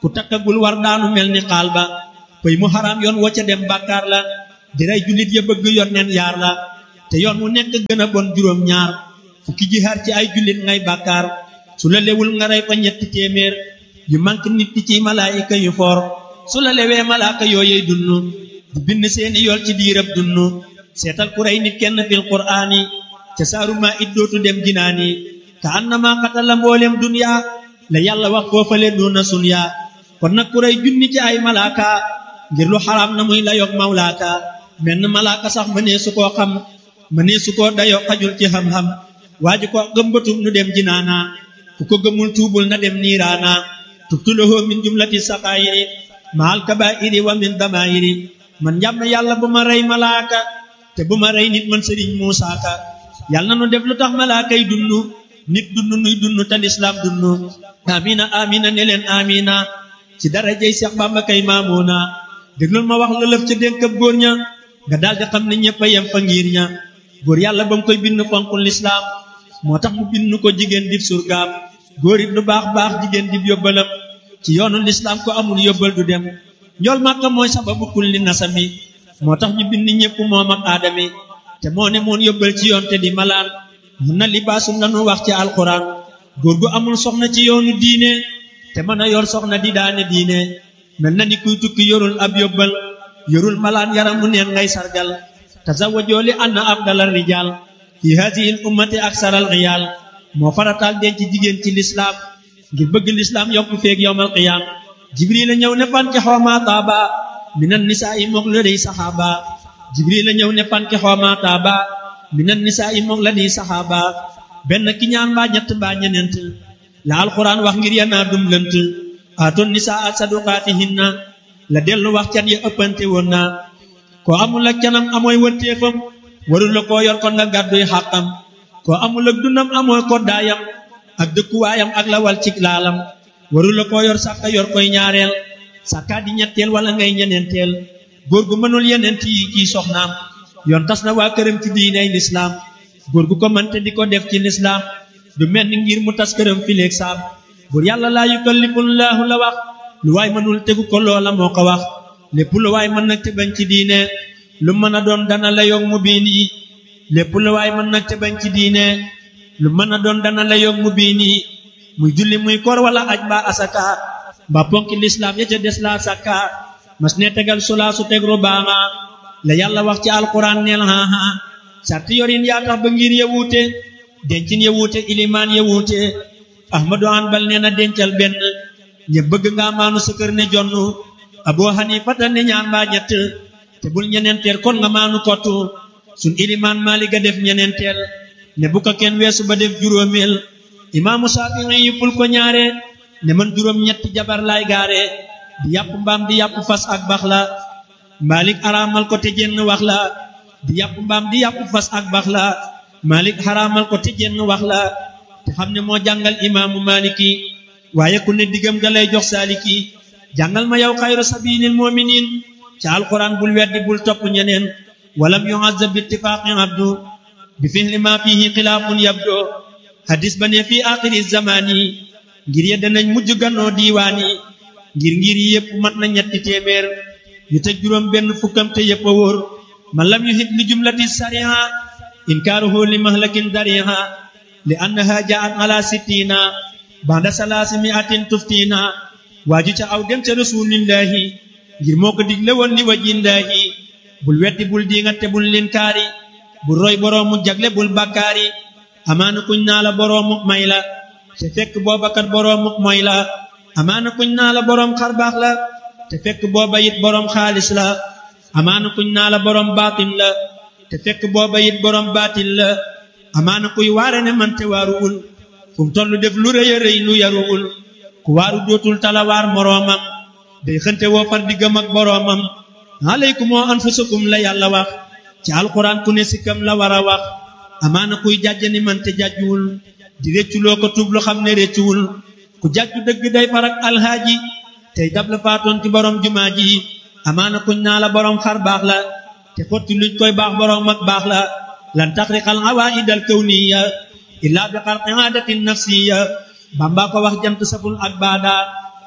ku takkagul war daanu mel ni xaal ba pëy mu xaraam yoon woo ca dem bàkkaar la di rey jullit ya bëgg yonneen yaar la te yoon mu nekk gën a bon juróom ñaar fukki jihaar ci ay jullit ngay bàkkaar su la lewul nga rey fa 300 yu mank nit ci malaayika yu foor su la lewee malaaka yooyey dunnu di bind seeni yool ci diirab dunnu seetal ku rey nit kenn fil qur'aani ca saaru maa it dootu dem jinaani ka annama qatala mboolem dunya la yàlla wax foofale duna sunya kon nag ku rey junni ci ay malaaka ngir lu xaraam na muy la yog mawlaaka menn malaaka sax mënee su koo xam mënee su koo dayoo xajul ci xam-xam waaju ko gëmbatum nu dem jinaana ku ko gëmul tuubul na dem niiraana tubtulahu min jumlati saqaayiri maal kabaa'iri wa min damaayiri man njàmm yàlla bu ma rey malaaka te bu ma rey nit man sëriñ Muusaa Ka yàlla na nu def lu tax malaaka yi dunnu nit dunnu nuy dunnu te lislaam dunnu amina amina ne leen amina ci darajey Seex Bamba kay maamuuna déglul ma wax la lëf ca dénkab góor ña nga daldi xam ne ñëpp a yem fa ngir ña góor yàlla ba mu koy bind fonkul lislaam moo tax mu bind ko jigéen dib surgaam góor it lu baax baax jigéen dib yóbbalam ci yoonu lislaam ko amul yóbbal du dem njool Màkka mooy sababu kulli nasami moo tax ñu bind ñëpp moom ak aadami te moo ne moon yóbbal ci yoon te di malaan mun na libaasum lanu wax ci alxuraan góor gu amul soxna ci yoonu diine te mën a yor soxna di daane diine mel na ni kuy tukki yorul ab yóbbal yorul malaan yaram mu neen ngay sargal tazawwajoo li anna afdalal rijaal fi haadihi l ummati aksaral riyaal moo farataal denc jigéen ci lislaam ngir bëgg lislaam yokku feeg yowmal qiyaam jibril a ñëw ne fanki xoomaa taaba minan nisaa i moog la dey saxaaba jibril a ñëw ne fanki xoomaa taaba minan nisaa i moog la dey saxaaba benn ki ñaan mbaa ñett mbaa ñeneent la alxuraan wax ngir yanaa dum lënt aatoon nisaa saduqaatihinna la dellu wax can ya ëppante woon na koo amul ak canam amooy wëtteefam warul la koo yor kon nga gàdduy xàqam koo amul ak dundam amooy koddaayam ak dëkkuwaayam ak la wal cig laalam warul la koo yor sàkka yor koy ñaareel sàkkaa di ñetteel wala ngay ñeneenteel góor gu mënul yeneent yi ciy soxnaam yoon tas na waa këram ci diiney lislaam góor gu ko mënte di ko def ci lislaam du mel ni ngir mu tas këram fileeg saam buur yàlla laa yukallifullaahu la wax lu waay mënul tegu ko loola moo ko wax lépp lu waay mën nag te bañ ci diine lu mën a doon dana la yog mu biini lépp lu waay mën nag te bañ ci diine lu mën a doon dana la yog mu biini muy julli muy koor wala aj mbaa asaka mbaa ponki lislaam ya ca des laa sakka mas ne tegal sulaasu teg rubaama la yàlla wax ci alquran neel haha sarti yorin yaa tax ba ngir ya wuute dencin ya wuute ilimaan ya wuute ahmadu hanbal nee na dencal benn ñe bëgg nga maanu sa kër ne jonn abu hanifata ne ñaan mbaa ñett te bul ñeneenteel kon nga maanu kottu sun ilimaan maaliga def ñeneenteel ne bu ko kenn weesu ba def juróomeel imaamu Saafi'i yi ful ko ñaare ne man juróom ñetti jabar laay gaare di yàpp mbaam di yàpp fas ak bax la Maalik araamal ko te jenn wax la di yàpp mbaam di yàpp fas ak bax la Maalik araamal ko te jenn wax la te xam ne moo jàngal imaamu Maaliki waaye ku ne diggam ga lay jox saaliki jàngal ma yow xayru sabilil mu'minin ca alquran bul weddi bul topp ñeneen walam yu'azzab bi ittifaqi abdu bi fihli ma fihi xilaafun yabdo hadis ba ne fii aaxiri zamani ngir ya danañ mujj gannoo diiwaani ngir yépp mat na 300 yu teg juróom benn fukkam te yépp a wóor man lam yuhit li jumlati sariha inkaaruhu li mahlakin dariha li annaha ja'at ala 60 ba'da 300 tuftina waaju ca aw dem ca rasulillahi ngir moo ko digle woon li wajillaahi bul weddi bul diingat te bul linkaari bul roy boroomu jagle bul bakkaari amaana kuñ naa la boroomu may la te fekk booba kat boroomu moy la amaana kuñ naa la boroom xarbaax la te fekk booba it boroom xaalis la amaana kuñ naa la boroom baatin la te fekk booba it boroom baatin la amaana kuy waare ne man te waaruwul fu mu tollu def lu rëy a rëy lu yaruwul ku waaru dootul talawaar moroomam day xënte woo far diggam ak boroomam alaykum anfusakum la yàlla wax ci alquran ku ne sikkam la war a wax amaana kuy jàjj ni man te jàjjuwul di récculoo ko tuub lu xam ne réccuwul ku jàjju dëgg day farak alhaaji tey dab la faatoon ci borom jumaa ji amaana kuñ naa la borom xar baax la te xotti luñ koy baax borom ak baax la lan taxriqal awaidal kawniya illa bi xarqi aadatin nafsiya Bamba ko wax jant saful ak baada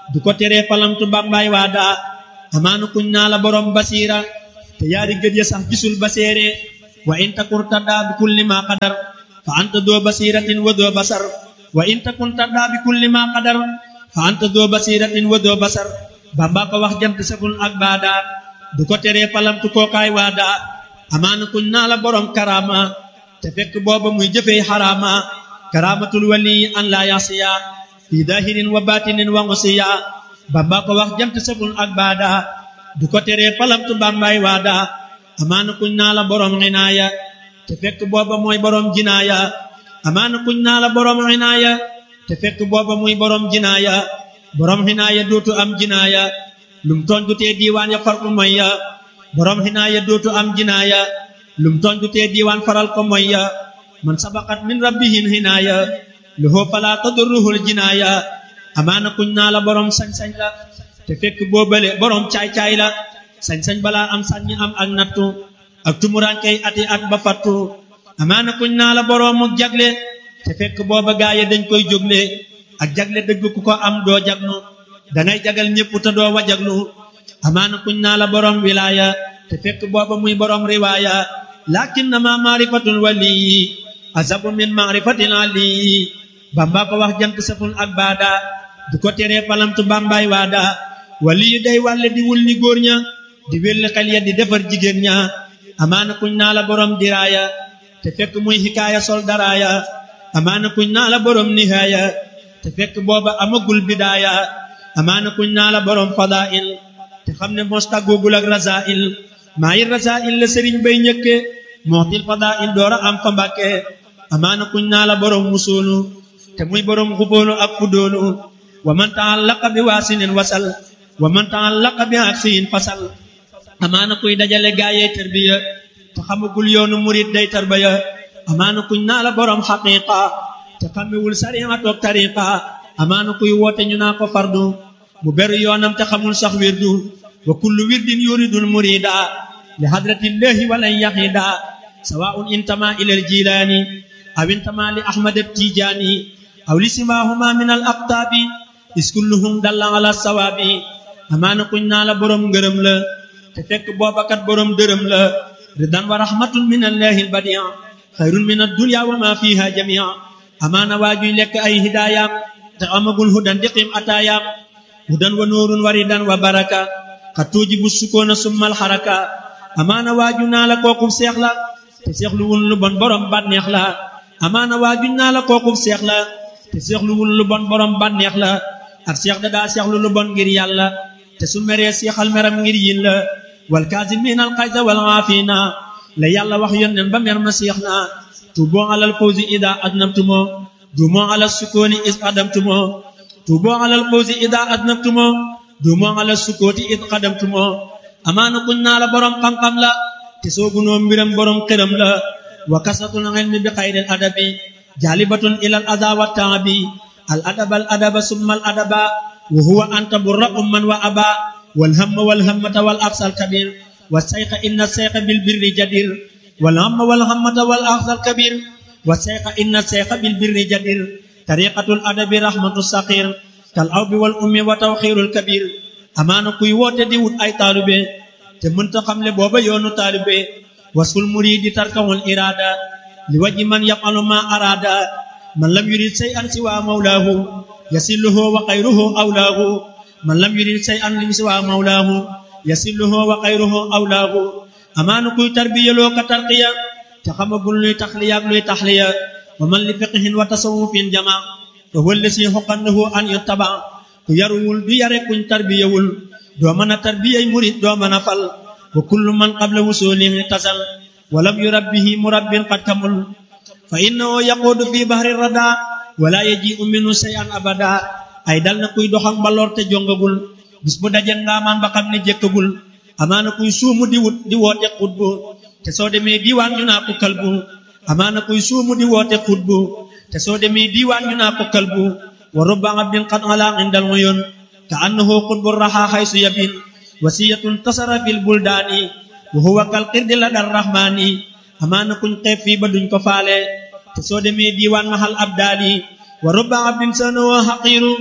du ko teree palamtu bambaay waada amaana kuñ naa la borom basiira te yaari gët ya sax gisul baseere wa in takun taddaa bi kulli ma qadar fa anta doo basiratin wa doo basar wa in takun taddaa bi kulli ma qadar fa anta doo basiratin wa doo basar bamba ko wax jant saful ak baada du ko teree palamtu kookaay waada amaana kuñ naa la borom karama te fekk booba muy jëfee xaraama karamatul wali an la yasiya fi dahirin wa batinin wa ngusiya bamba ko wax jant saful ak baada du ko teree palamtu bambaay waada amaana kuñ naa la borom inaaya te fekk booba mooy borom jinaaya amaana kuñ naa la borom inaaya te fekk booba muy borom jinaaya borom inaaya dootu am jinaaya lum tooñ du tee diiwaan ya far ko moy ya borom inaaya dootu am jinaaya lum tooñ du tee diiwaan faral ko moy ya man sabaqat min rabbihin inaaya lahu fala tadurruhul jinaaya amaana kuñ naa la borom sañ-sañ la te fekk boobale borom caay-caay la sañ-sañ balaa am sañ am ak nattu ak tumuraankey ati at ba fattu amaana kuñ naa la borom ak jagle te fekk booba gaaye dañ koy jógle ak jagle dëgg ku ko am doo jagnu dangay jagal ñépp te doo wajaglu amaana kuñ naa la borom wilaaya te fekk booba muy borom riwaaya lakinnama maarifatul wali azabu min maarifatil ali bamba ko wax jant saful ak baada du ko teree palamtu bambaay waada wali yu day wàlle di wul ni góor ña di welli xel ya di defar jigéen ña amaana kuñ naa la borom diraaya te fekk muy hikaaya sol daraaya amaana kuñ naa la borom nihaaya te fekk booba amagul bidaaya amaana kuñ naa la borom fadail te xam ne mos tàggoogul ak rasail maa yi rasail la sëriñ bay ñëkke mootil fadail doora am fa mbàkke amaana kuñ naa la borom musoolu te muy borom xuboolu ak fuddoolu wa man ta'allaqa bi waasinin wasal wa man ta'allaqa bi aksiyin fasal amaana kuy dajale gaayee tarbiya te xamagul yoonu murid day tarbiya amaana kuñ naa la borom xaqiqa te xamewul sariya toog tariqa amaana kuy woote ñu naa ko fardu mu beru yoonam te xamul sax wirdu wa kullu wirdin yuridul murida li hadratillahi walan yahida sawa'un intama ila al-jilani aw intama li ahmad at-tijani aw li simahuma min al-aqtabi is kulluhum dalla ala sawabi amaana kuñ naa la borom ngërëm la te fekk boobakat borom dërëm la ridan wa rahmatun min allahi al-badi' xayrun min ad-dunya wa ma fiha jami' amaana waajuy lekk ay hidaayam te amagul hudan diqim ataayam hudan wa nuurun wa ridan wa baraka xat tuujibu sukoona summal haraka amaana waaju naa la kookub seex la te seexluwul lu bon borom bànneex la amaana waaju naa la kookub seex la te seexluwul lu bon borom bànneex la ak seex da daa seexlu lu bon ngir yàlla te su meree seexal meram ngir yin la wal kaazimiina al xayza wal aafiina la yàlla wax yónneen ba mer ma seex na tuuboo alal fawzi ida adnabtumo duumoo alal sukooni is qadamtumo tuuboo alal fawzi ida adnabtumo duumoo alal sukooti is qadamtumo amaana kuñ naa la borom xam-xam la te soogunoo mbiram borom xëram la wa kasratul ilmi bi xayril adabi jaalibatun ilal aza wa taabi al adaba summa al adaba wa huwa anta burra umman wa aba wal hamma wal hammata wal aqsal kabir wa sayqa inna sayqa bil birri jadir wal hamma wal hammata wal aqsal kabir wa sayqa inna sayqa bil birri jadir tariqatul adabi rahmatu saqir kal awbi wal ummi wa tawxirul kabir amaana kuy woote di wut ay taalube te mënta xamle booba yoonu taalube wasful muridi tarkawul irada li waji man yafalu ma arada man lam yurid shay'an siwa mawlahu yasilluhu wa xayruhu awlahu man lam yurid shay'an lim siwa mawlahu yasilluhu wa xayruhu awlahu amaana kuy tarbiyaloo ka tarqiya te xamagul luy taxliya ak luy taxliya wa man li fiqhin wa tasawufin jama fa huwa allasi xoqannahu an yuttaba ku yaruwul du yare kuñ tarbiyawul doo mën a tarbiyay murid doo mën a fal wa kullu man qabla wusulihi tasal wa lam yurabbihi murabbin qad kamul fa innahu yaquudu fi bahri rada wala yaji'u minhu shay'an abada ay dal na kuy doxak mbaloor te jongagul bis bu dajen ngaamaan ba xam ne jëkkagul amaana kuy suumu di woote xutbu te soo demee diiwaan ñu naa ko kalbu amaana kuy suumu di woote xutbu te soo demee diiwaan ñu naa ko kalbu wa rubba abdin qad ala indal uyun ka annahu qutbu raha haysu yabin wasiyatun tasara fil buldaani wa huwa kal qirdi la dar rahmaani amaana kuñ xeeb fii ba duñ ko faale te soo demee diiwaan mahal abdaali wa rubba abdin sanahu haqiru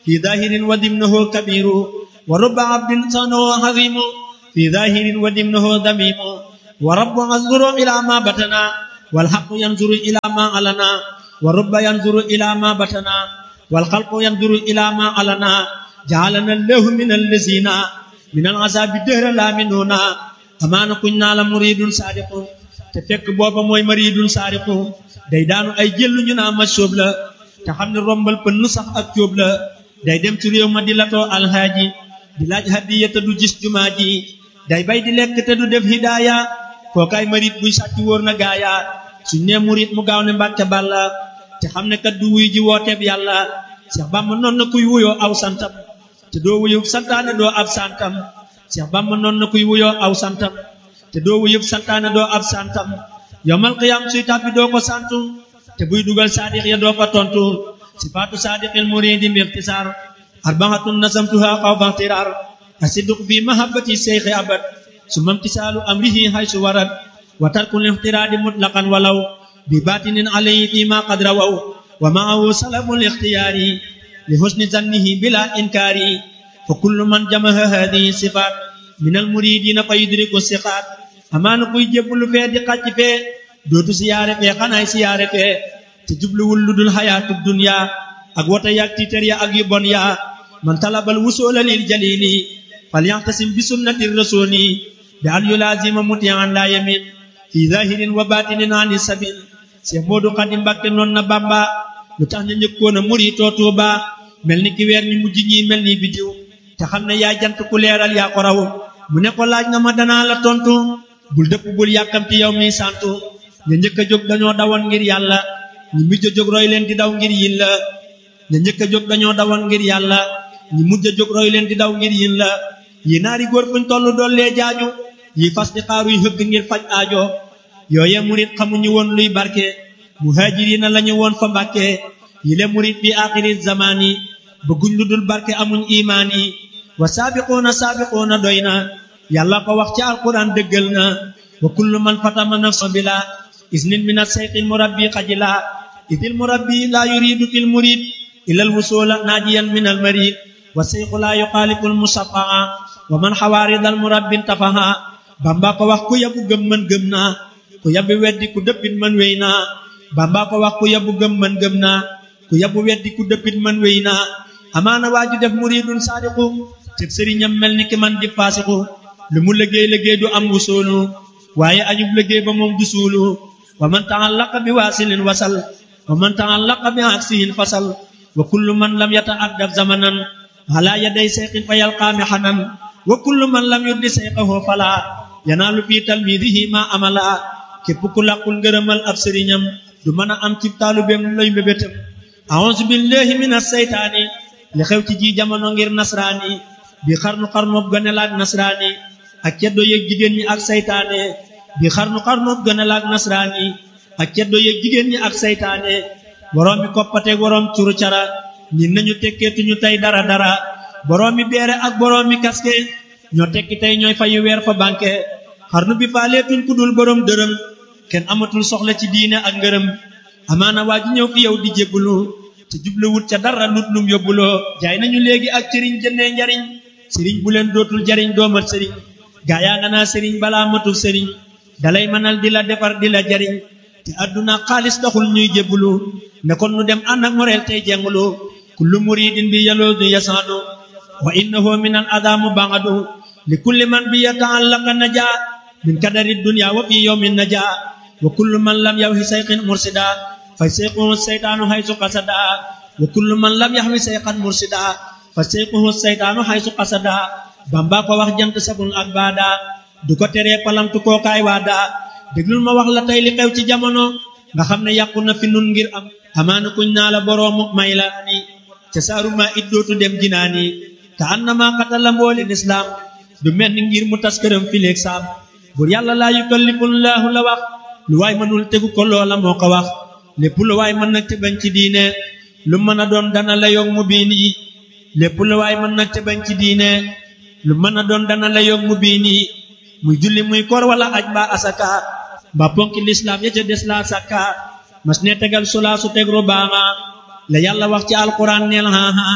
في ظاهر ودمنه كبير ورب عبد صانه عظيم في ظاهر ودمنه ذميم ورب ينظر إلى ما بتنا والحق ينظر إلى ما علنا ورب ينظر إلى ما بتنا والخلق ينظر إلى ما علنا جعلنا الله من الذين من العذاب الدهر لا منونا أمان كنا لمريد صادق تفك بوبا موي مريد صادق day daanu ay jëllu ñu naa ma sóob la te xam ne rombal pënn sax ak cóob la day dem ci réew ma di latoo alxaaji di laaj hadiya te du gis jumaa ji day bay di lekk te du def hidaaya kookaay marit buy sàcc wóor na gaaya suñ ne murit mu gaaw ne mbàkke bàlla te xam ne kat du wuy ji wooteeb yàlla Seex Bamba noon na kuy wuyoo aw santam te doo wuyub santaane doo ab santam Seex Bamba noon na kuy wuyoo aw santam te doo wuyub santaane doo ab santam yawmal qiyaam suy tàbbi doo ko santu te buy dugal saadiq ya doo ko tontu sifaatu saadiqil muridi mixtisaar arbaatun nasamtuha xawfa ixtiraar asidq fi mahabbati seyxi abad summa imtisaalu amrihi haysu warad wa tarkul ixtiraadi mutlaqan walaw bi baatinin alayhi fi ma qad rawaw wa maahu salabul ixtiyaari li husni zannihi bila inkaari fa kullu man jamaha hadihi sifaat min al muridina fa yudriku siqaat amaana kuy jébbalu fee di xàcc fee dootu siyaare fee xanaay siyaare fee te jubluwul lu dul xayaatu dunya ak wota yaag tiitar ya ak yu bon ya man talabal wusoola lil jalili falyaxtasim bi sunnati rasuli bi al yulazima mutian la yamin fi zahirin wa batinin ani sabil Seex Moodu Xaadim Mbàkke noon na Bamba lu tax ñu njëkkoon a muritoo Tuuba mel ni ki weer ñi mujj ñi mel ni bidiw te xam ne yaa jant ku leeral yaa ko raw mu ne ko laaj nga ma danaa la tontu bul dëpp bul yàkkamti yow mi santu ña njëkk a jóg dañoo dawoon ngir yàlla ñi mujj a jóg roy leen di daw ngir yin la ña njëkk a jóg dañoo dawoon ngir yàlla ñi mujj a jóg roy leen di daw ngir yin la yi naari góor fuñ tollu dollee jaaju yi fas di xaaruy hëgg ngir faj aajo yooye murit xamuñu woon luy barke muhaajiriina lañu woon fa Mbàkke yi le murit fi aaxiri zamaani bëgguñ lu dul barke amuñ imaan yi wa saabiquuna doy na yàlla ko wax ci alquran dëggal na wa kullu man fatama nafsa bila isnin min as-sayqil murabbi xajila idil murabbi la yuridu fil murid ila al wusula najiyan min al marid wa sayqu la yuxaalifu al musafaa wa man xawaarid al murabbi tafaha Bamba ko wax ku yabu gëm man gëm naa ku yabu weddi ku dëppit man wéy naa Bamba ko wax ku yabu gëm man gëm naa ku yabu weddi ku dëppit man wéy naa amaana waaju def muridun saadiqu teb sëriñam mel ni ki man di faasiqu lu mu liggéey du am wusoolu waaye ajub liggéey ba moom du suulu wa man ta'allaqa bi waasilin wasal wa man ta'allaqa bi aksihin fasal wa kullu man lam yata'addab zamanan ala yaday sayqin fa yalqaami xanan wa kullu man lam yuddi sayqahu fala yanaalu fi talmidihi ma amala képp ku làqul ngërëmal ab sëriñam du mën a am ci taalubeem lay mbébétam a'uuzu billahi minas saytaani li xew ci ji jamono ngir nasraani bi xarnu ganelaak nasraani ak ceddo yeeg jigéen ñi ak saytaane bi xarnu ganelaak nasraani ak ceddo yeeg jigéen ñi ak saytaane borom mi koppateeg borom curu cara ñi nañu tekkeetuñu tey dara borom mi beere ak borom mi kaske ñoo tekki tey ñooy fayu weer fa banque xarnu bi faaleetuñ ku dul borom dërëm kenn amatul soxla ci diine ak ngërëm amaana waa ji ñëw fi yow di jébbulu te jubluwut ca dara lut lum yóbbuloo jaay nañu léegi ak sëriñ jëndee njariñ sëriñ bu leen dootul jariñ doomat sëriñ gaa yaa nga naa sëriñ balaa matul sëriñ dalay mënal di la defar di la jariñ te àdduna xaalis taxul ñuy jébbulu ne kon nu dem ànd ak moreel tey jengulu kullu muridin bi yaloodu yasaadu wa innahu min al adamu bangadu li kulli man bi yata'allaqa najaa min kadari dunya wa fi yawmin najaa wa kullu man lam yawhi sayqin mursida fa sayquhu seytaanu haysu qasada wa kullu man lam yahwi sayqan mursida fa sayquhu seytaanu haysu qasada Bamba ko wax jant sabun ak baada du ko teree palamtu kookaay waada déglul ma wax la tey li xew ci jamono nga xam ne yàqu na fi nun ngir am amaana kuñ naa la boroomu may la ni ca saaruma it dootu dem jinaani ka annama qatala mbooli lislaam du mel ni ngir mu tas këram fileeg saam bur yàlla laa yukallifullaahu la wax lu waay mënul tegu ko loola moo ko wax lépp lu waay mën nag te bañ ci diine lu mën a doon dana la yog mu biini lépp lu waay mën nag te bañ ci diine lu mën a doon dana la yog mu biini muy julli muy koor wala aj ba asaka ba ponki lislaam ya ca des la sakka mas ne tegal sulaa su teg rubaama la yàlla wax ci alquran neel haa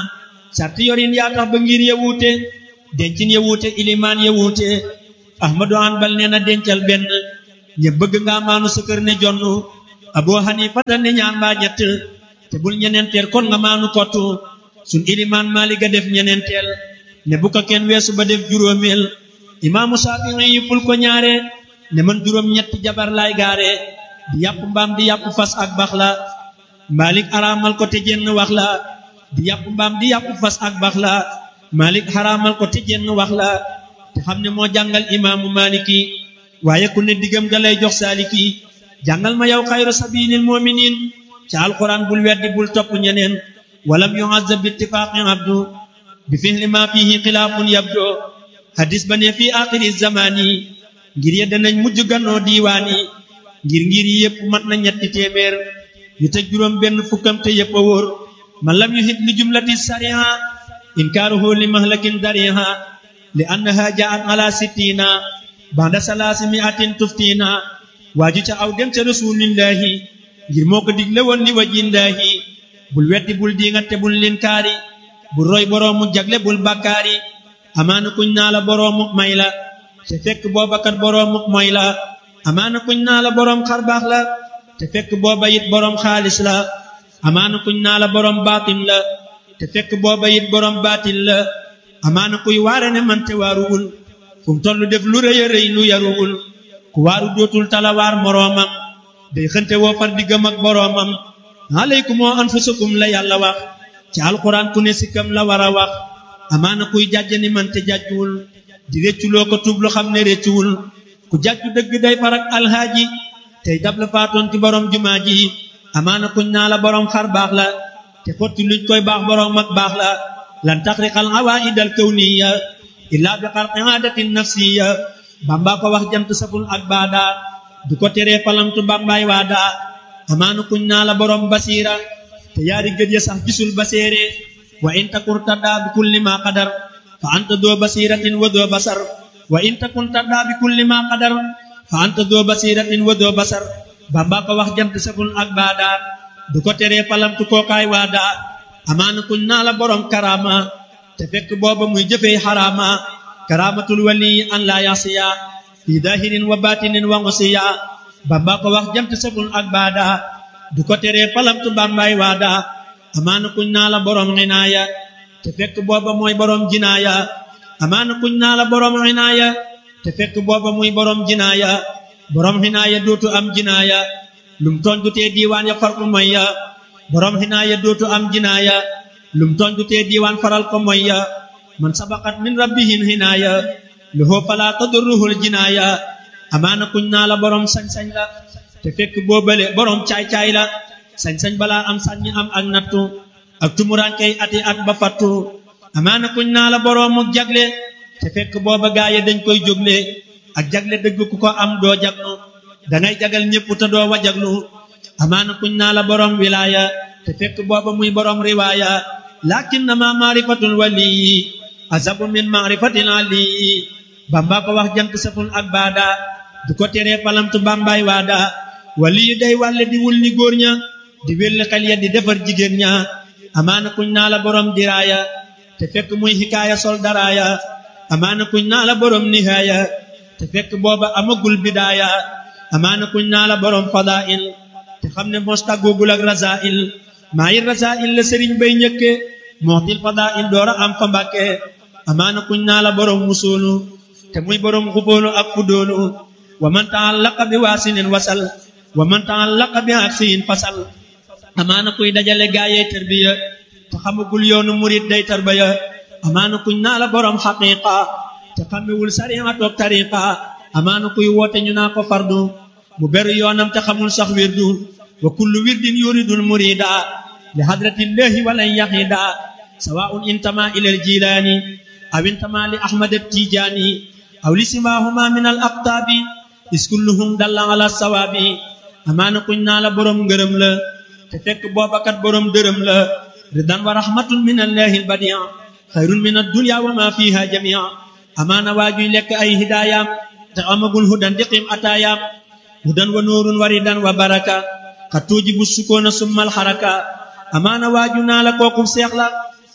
sarti yorin yaa tax ba ngir ya wuute dencin ya wuute ilimaan ya wuute Ahmadu Hanbal nee na dencal benn ñe bëgg nga maanu sa kër ne jonn Abu Hanifa ne ñaan mbaa ñett te bul ñeneenteel kon nga maanu kottu sun ilimaan Maalik a def ñeneenteel ne bu ko kenn weesu ba def juróomeel imaamu Saafi'i yi ful ko ñaare ne man juróom ñetti jabar laay gaare di yàpp mbaam di yàpp fas ak bax la Maalik araamal ko te jenn wax la di yàpp mbaam di yàpp fas ak bax la Maalik araamal ko te jenn wax la te xam ne moo jàngal imaamu Maaliki waaye ku ne diggam ga lay jox saaliki jàngal ma yow xayru sabilil mu'minin ca alquran bul weddi bul topp ñeneen walam yu'azzab bi ittifaqi abdu bi fihli ma fihi xilaafun yabdo hadis ba ne fii axiri zamani ngir ya danañ mujj gannoo diiwaani ngir yi yépp mat na ñetti téeméer yu te juróom benn fukkam te yépp a wóor man lam yuhib li jumlati sariha inkaaruhu li mahlakin dariha li annaha jaat ala sittina ba'da salaasimi'atin tuftina waaju ca aw dem ca rasulillahi ngir moo ko digle woon li wajillahi bul weddi bul diingat te bul linkaari bul roy boroomu jagle bul bakkaari amaana kuñ naa la boroomu may la te fekk booba kat boroomu moy la amaana kuñ naa la boroom xarbaax la te fekk booba it boroom xaalis la amaana kuñ naa la boroom baatin la te fekk booba it boroom baatin la amaana kuy waare ne man te waaruwul fu mu tollu def lu rëy a rëy lu yaruwul ku waaru dootul talawaar moroomam day xënte woo far diggam ak boroomam alaykum anfusakum la yàlla wax ci alquran ku ne sikkam la war a wax amaana kuy jàjj ni man te jàjjuwul di récculoo ko tuub lu xam ne réccuwul ku jàjju dëgg day farak alhaaji tey dab la faatoon ci borom jumaa ji amaana kuñ naa la borom xar baax la te xotti luñ koy baax borom ak baax la lan taxriqal awaidal kawniya illa bi xarqi aadatin nafsiya Bamba ko wax jant saful ak baada du ko teree palamtu bambaay waada amaana kuñ naa la borom basiira te yaari gët ya sax gisul baseere wa in takun tadda bi kulli ma qadar fa anta doo basiratin wa doo basar wa in takun tadda bi kulli ma qadar fa anta doo basiratin wa doo basar Bamba ko wax jant saful ak baada du ko teree palamtu kookaay waada amaana kuñ naa la borom karama te fekk booba muy jëfee xaraama karamatul wali an la yasiya fi dahirin wa batinin wa ngusiya Bamba ko wax jant saful ak baada du ko teree palamtu bambaay waada amaana kuñ naa la borom inaaya te fekk booba mooy borom jinaaya amaana kuñ naa la borom inaaya te fekk booba muy borom jinaaya borom inaaya dootu am jinaaya lum tooñ du tee diiwaan ya far ko moy ya borom inaaya dootu am jinaaya lum tooñ du tee diiwaan faral ko moy ya man sabaqat min rabbihin hinaaya lahu fala tadurruhul jinaaya amaana kuñ naa la borom sañ-sañ la te fekk boobale borom caay-caay la sañ-sañ balaa am sàññi am ak nattu ak tumurankey ati at ba fattu amaana kuñ naa la boroomu jagle te fekk booba gaaye dañ koy jógle ak jagle dëgg ku ko am doo jaglu dangay jagal ñépp te doo wajaglu amaana kuñ naa la borom wilaaya te fekk booba muy borom riwaaya lakinnama maarifatul wali azabu min maarifatil ali Bamba ko wax jant saful ak baada du ko teree palamtu bambaay waada wali yu day wàlle di wul ni góor ña di welli xel ya di defar jigéen ña amaana kuñ naa la borom diraaya te fekk muy hikaaya sol daraaya amaana kuñ naa la borom nihaaya te fekk booba amagul bidaaya amaana kuñ naa la borom fadail te xam ne mos tàggoogul ak rasail maa yi rasail la sëriñ bay ñëkke mootil fadail doora am fa mbàkke amaana kuñ naa la borom musoolu te muy borom xubóolu ak fudóolu wa man ta'allaqa bi waasinin wasal wa man ta'allaqa bi aksiyin fasal amaana kuy dajale gaayee tarbiya te xamagul yoonu murid day tarbiya amaana kuñ naa la borom xaqiqa te xamewul sariya toog tariqa amaana kuy woote ñu naa ko fardu mu beru yoonam te xamul sax wirdu wa kullu wirdin yuridul murida li hadratillahi walan yahida sawa'un intama ila al-jilani aw intama li ahmad at-tijani aw li simahuma min al-aqtabi is kulluhum dalla ala sawabi amaana kuñ naa la borom ngërëm la te fekk boobakat borom dërëm la ridan wa rahmatun min allahi al-badi' xayrun min ad-dunya wa ma fiha jami'a amaana waajuy lekk ay hidaayam te amagul hudan diqim ataayam hudan wa nuurun wa ridan wa baraka xat tuujibu sukoona summal haraka amaana waaju naa la kooku seex la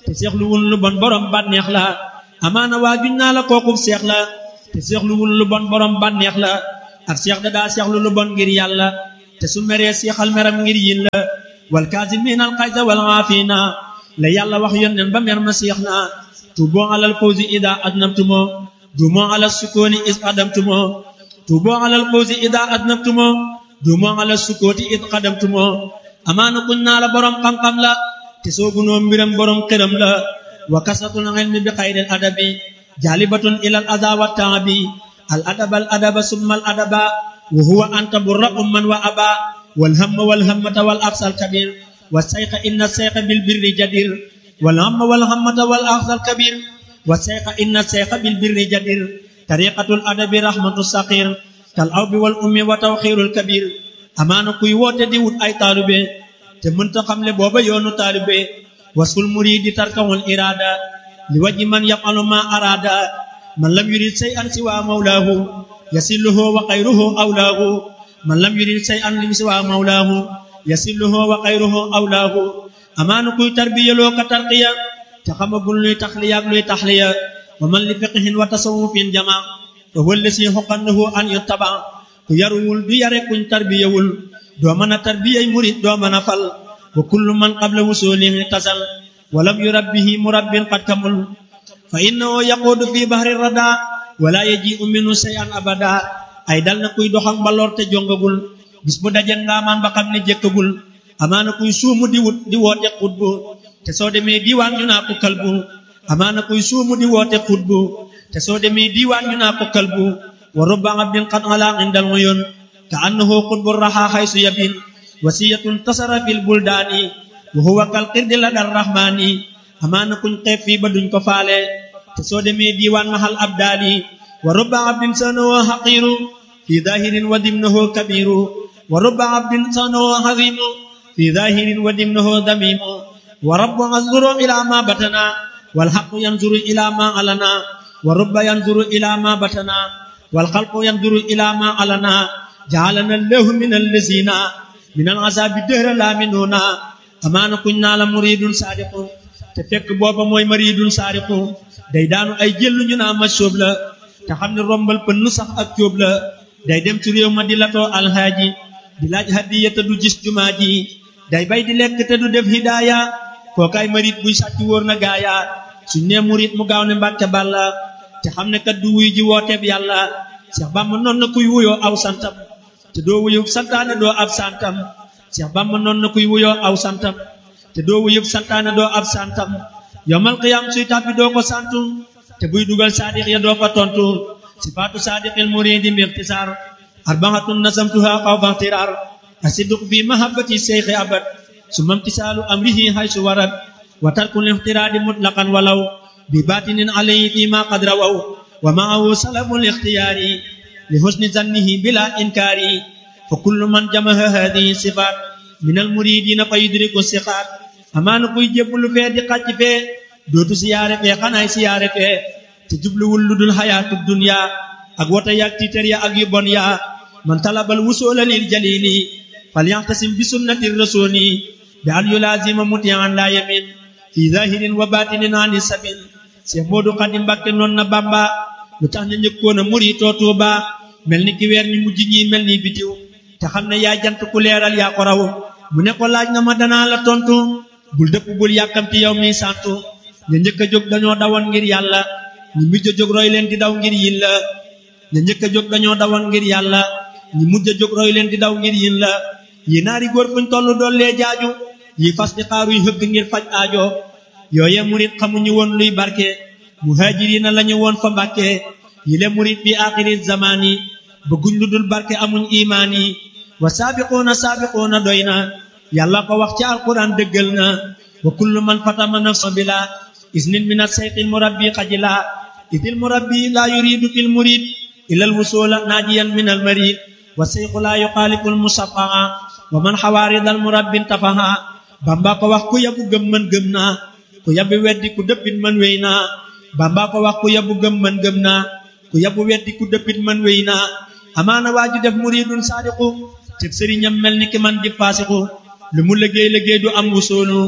te seexluwul lu bon borom bànneex la amaana waajuñ naa la kookub seex la te seexluwul lu bon borom bànneex la ak seex da daa seexlu lu bon ngir yàlla te su meree seexal meram ngir yin la wal kaazimiina al xayza wal aafiina la yàlla wax yónneen ba mer ma seex na tuuboo alal fawzi idaa aznabtumo duumoo alal sukooni is qadamtumo tuuboo alal fawzi idaa aznabtumo duumoo alal sukooti is qadamtumo amaana kuñ naa la borom xam-xam la te soogunoo mbiram borom këram la wa kasatul ilmi bi xayril adabi jaalibatun ilal adaa wa taabi al adaba summa al adaba wa huwa anta burra umman wa aba wal hamma wal hammata wal aqsal kabir wa sayqa inna sayqa bil birri jadir wal hamma wal hammata wal aqsal kabir wa sayqa inna sayqa bil birri jadir tariqatul adabi rahmatu saqir kal awbi wal ummi wa tawxirul kabir amaana kuy woote di wut ay taalube te mënta xamle booba yoonu taalube wasul muridi tarkawul irada li waji man yafalu ma arada man lam yurid shay'an siwa mawlahu yasilluhu wa xayruhu awlahu man lam yurid shay'an lim siwa mawlahu yasilluhu wa xayruhu awlahu amaana kuy tarbiyaloo ka tarqiya te xamagul luy taxliya ak luy taxliya wa man li fiqhin wa tasawufin jama wa huwa allasi xoqannahu an yuttaba ku yaruwul du yare kuñ tarbiyawul doo mën a tarbiyay murid doo mën a fal wa kullu man qabla wusulihi tasal wa lam yurabbihi murabbin qad kamul fa innahu yaquudu fi bahri rada wala yaji'u minhu shay'an abada ay dal na kuy doxak mbaloor te jongagul bis bu daje ngaamaan ba xam ne jëkkagul amaana kuy suumu di wut di woote xutbu te soo demee diiwaan ñu naa ko kalbu amaana kuy suumu di woote xutbu te soo demee diiwaan ñu naa ko kalbu wa rubba abdin qad ala indal uyun ka annahu xutbu raha haysu yabin wasiyatun tasara fil buldaani wa huwa kal qirdi la dar rahmaani amaana kuñ xeeb fii ba duñ ko faale te soo demee diiwaan mahal abdaali wa rubba abdin sanahu haqiru fi zahirin wa dimnahu kabiru wa rubba abdin sanahu hazimu fi zahirin wa dimnahu damimu wa rabbu yanzuru ila ma batana wal haqqu yanzuru ila ma alana wa rubba yanzuru ila ma batana wal khalqu yanzuru ila ma alana ja'alana allahu min allazina min al azabi dahra la minuna amaana kuñ naa la muridun sadiqu te fekk booba mooy maridun sadiqu day daanu ay jël ñu naa ma sóob la te xam ne rombal pënn sax ak cóob la day dem ci réew ma di latoo alhaaji di laaj hadiya te du gis jumaa ji day bay di lekk te du def hidaaya kookaay marid buy sàcc wóor na gaaya suñ nee murid mu gaaw ne mbàkke bàlla te xam ne kat du wuy ji wooteeb yàlla Seex Bamba noon na kuy wuyoo aw santam te doo wuyub santaane doo ab santam Seex Bamba noon na kuy wuyoo aw santam te doo wuyub santaane doo ab santam yawmal qiyaam suy tàbbi doo ko santu te buy dugal saadiq ya doo ko tontu sifaatu saadiqil muridi mixtisaar arbaatun nasamtuha xawfa ixtiraar asidq fi mahabbati seyxi abad summa imtisaalu amrihi haysu warad wa tarkul ixtiraadi mutlaqan walaw bi baatinin alayhi fi ma qad rawaw wa maahu salabul ixtiyaari li husni zannihi bila inkaari fa kullu man jamaha hadihi sifaat min al muridina fa yudriku siqaat amaana kuy jébbalu fee di xàcc fee dootu siyaare fee xanaay siyaare fee te jubluwul lu dul xayaatu dunya ak wota yaag tiitar ya ak yu bon ya man talabal wusula lil jalili falyaxtasim bi sunnati rasuli bi an yulazima mutian la yamin fi zahirin wa batinin ani sabil Seex Moodu Xaadim Mbàkke noon na Bamba lu tax na njëkkoon a muritoo Tuuba mel ni ki weer ñu mujj ñi mel ni bitiw te xam ne yaa jant ku leeral yaa ko raw mu ne ko laaj na ma danaa la tontu bul dëpp bul yàkkamti yow mi santu ña njëkk a jóg dañoo dawoon ngir yàlla ñi mujj a jóg roy leen di daw ngir yin la ña njëkk a jóg dañoo dawoon ngir yàlla ñi mujj a jóg roy leen di daw ngir yin la yi naari góor fuñ tollu dollee jaaju yi fas di xaaruy hëgg ngir faj aajo yooye murit xamuñu woon luy barke muhaajiriina lañu woon fa Mbàkke yi le murit fi aaxiri zamaani bëgguñ lu dul barke amuñ imaani wa saabiquuna doy na yàlla ko wax ci alquran dëggal na wa kullu man fatama nafsa bila isnin min as-sayqil murabbi xajila idil murabbi la yuridu fil murid ila al-wusula najiyan min al-marid wa sayqu la yuxaalifu al-musaffaha wa man xawaarid al-murabbi tafaha Bamba ko wax ku yabu gëm man gëm naa ku yabu weddi ku dëppit man wéy naa Bamba ko wax ku yabu gëm man gëm naa ku yabu weddi ku dëppit man wéy naa amaana waaju def muridun saadiqu te sëriñam mel ni ki man di faasiqu lu mu liggéey du am wusoolu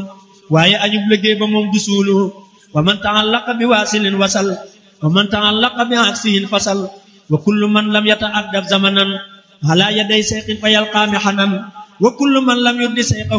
waaye añub liggéey ba moom du suulu wa man ta'allaqa bi waasilin wasal wa man ta'allaqa bi aksihin fasal wa kullu man lam yata'addab zamanan ala yaday sayqin fa yalqa mihanan wa kullu man lam yuddi sayqa